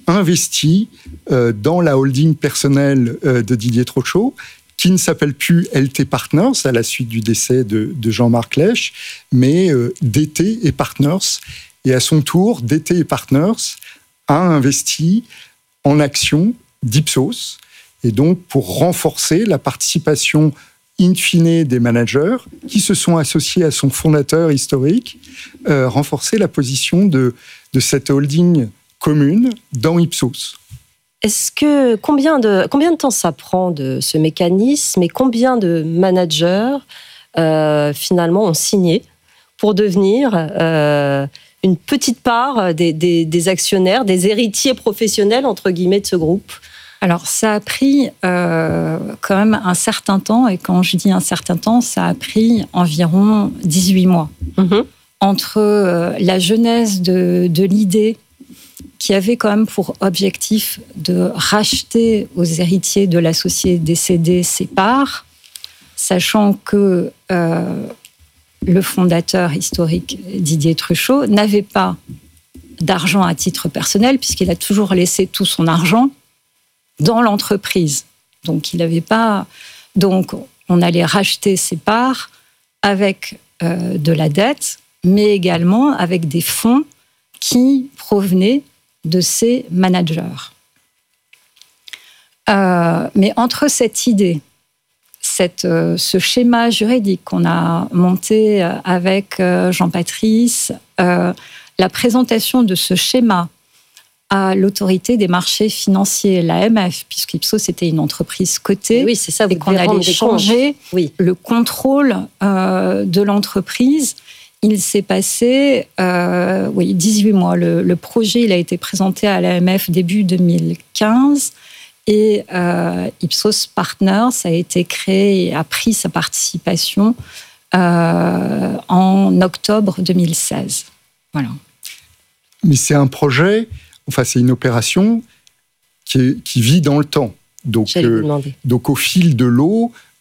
investi euh, dans la holding personnelle euh, de Didier Truchot, qui ne s'appelle plus L T Partners à la suite du décès de, de Jean-Marc Lèche, mais euh, D T et Partners. Et à son tour, D T et Partners a investi en actions d'Ipsos, et donc pour renforcer la participation in fine des managers qui se sont associés à son fondateur historique, euh, renforcer la position de, de cette holding commune dans Ipsos. Est-ce que combien de, combien de temps ça prend de ce mécanisme, et combien de managers euh, finalement ont signé pour devenir euh, une petite part des, des, des actionnaires, des héritiers professionnels, entre guillemets, de ce groupe? Alors, ça a pris euh, quand même un certain temps, et quand je dis un certain temps, ça a pris environ dix-huit mois. Mmh. Entre euh, la genèse de, de l'idée, qui avait quand même pour objectif de racheter aux héritiers de l'associé décédé ses parts, sachant que euh, le fondateur historique Didier Truchot n'avait pas d'argent à titre personnel, puisqu'il a toujours laissé tout son argent dans l'entreprise. Donc, il n'avait pas. Donc, on allait racheter ses parts avec euh, de la dette, mais également avec des fonds qui provenaient de ses managers. Euh, mais entre cette idée, Cette, euh, ce schéma juridique qu'on a monté avec euh, Jean-Patrice, euh, la présentation de ce schéma à l'autorité des marchés financiers, l'A M F, puisqu'Ipsos était une entreprise cotée, oui, c'est ça, vous et qu'on allait changer oui. le contrôle euh, de l'entreprise. Il s'est passé euh, oui, dix-huit mois. Le, le projet il a été présenté à l'A M F début deux mille quinze. Et euh, Ipsos Partners a été créé et a pris sa participation euh, en octobre deux mille seize. Voilà. Mais c'est un projet, enfin c'est une opération qui, est, qui vit dans le temps. Donc, euh, donc au fil de l'eau,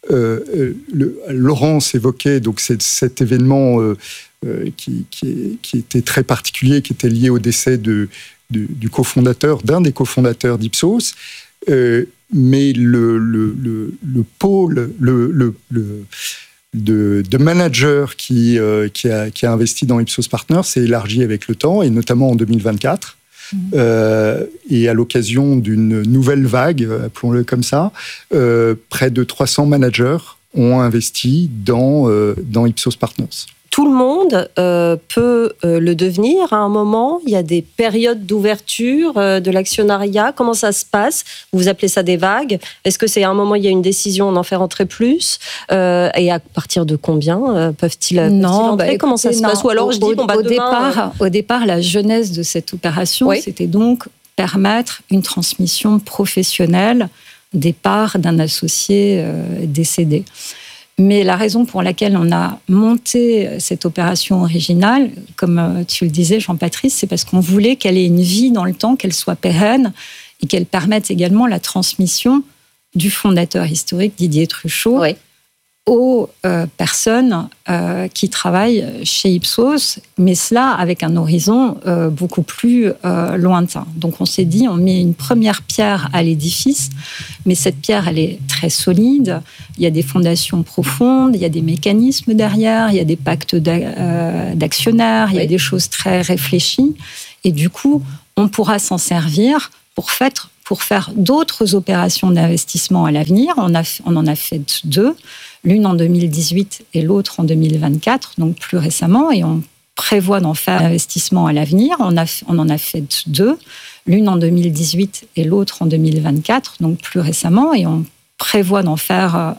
euh, le, Laurence évoquait donc cet, cet événement euh, euh, qui, qui, qui était très particulier, qui était lié au décès de, de, du cofondateur, d'un des cofondateurs d'Ipsos. Euh, mais le, le, le, le pôle, le, le, le de, de manager qui, euh, qui, a, qui a investi dans Ipsos Partners s'est élargi avec le temps, et notamment en deux mille vingt-quatre. Mmh. Euh, et à l'occasion d'une nouvelle vague, appelons-le comme ça, euh, près de trois cents managers ont investi dans, euh, dans Ipsos Partners. Tout le monde euh, peut euh, le devenir à un moment. Il y a des périodes d'ouverture euh, de l'actionnariat. Comment ça se passe? Vous appelez ça des vagues. Est-ce que c'est à un moment il y a une décision, on en fait rentrer plus euh, et à partir de combien euh, peuvent-ils, peuvent-ils non, entrer? bah, écoutez, Comment ça se non. passe? Ou alors je dis au, bon, bah, au, demain, départ, euh... au départ, la genèse de cette opération, oui. c'était donc permettre une transmission professionnelle des parts d'un associé euh, décédé. Mais la raison pour laquelle on a monté cette opération originale, comme tu le disais, Jean-Patrice, c'est parce qu'on voulait qu'elle ait une vie dans le temps, qu'elle soit pérenne et qu'elle permette également la transmission du fondateur historique Didier Truchot oui. aux euh, personnes euh, qui travaillent chez Ipsos, mais cela avec un horizon euh, beaucoup plus euh, lointain. Donc on s'est dit, on met une première pierre à l'édifice, mais cette pierre, elle est très solide. Il y a des fondations profondes, il y a des mécanismes derrière, il y a des pactes d'actionnaires, il y a oui. des choses très réfléchies. Et du coup, on pourra s'en servir pour faire, pour faire d'autres opérations d'investissement à l'avenir. On, a, on en a fait deux, l'une en deux mille dix-huit et l'autre en deux mille vingt-quatre, donc plus récemment, et on prévoit d'en faire un investissement à l'avenir. On, a, on en a fait deux, l'une en deux mille dix-huit et l'autre en deux mille vingt-quatre, donc plus récemment, et on prévoit d'en faire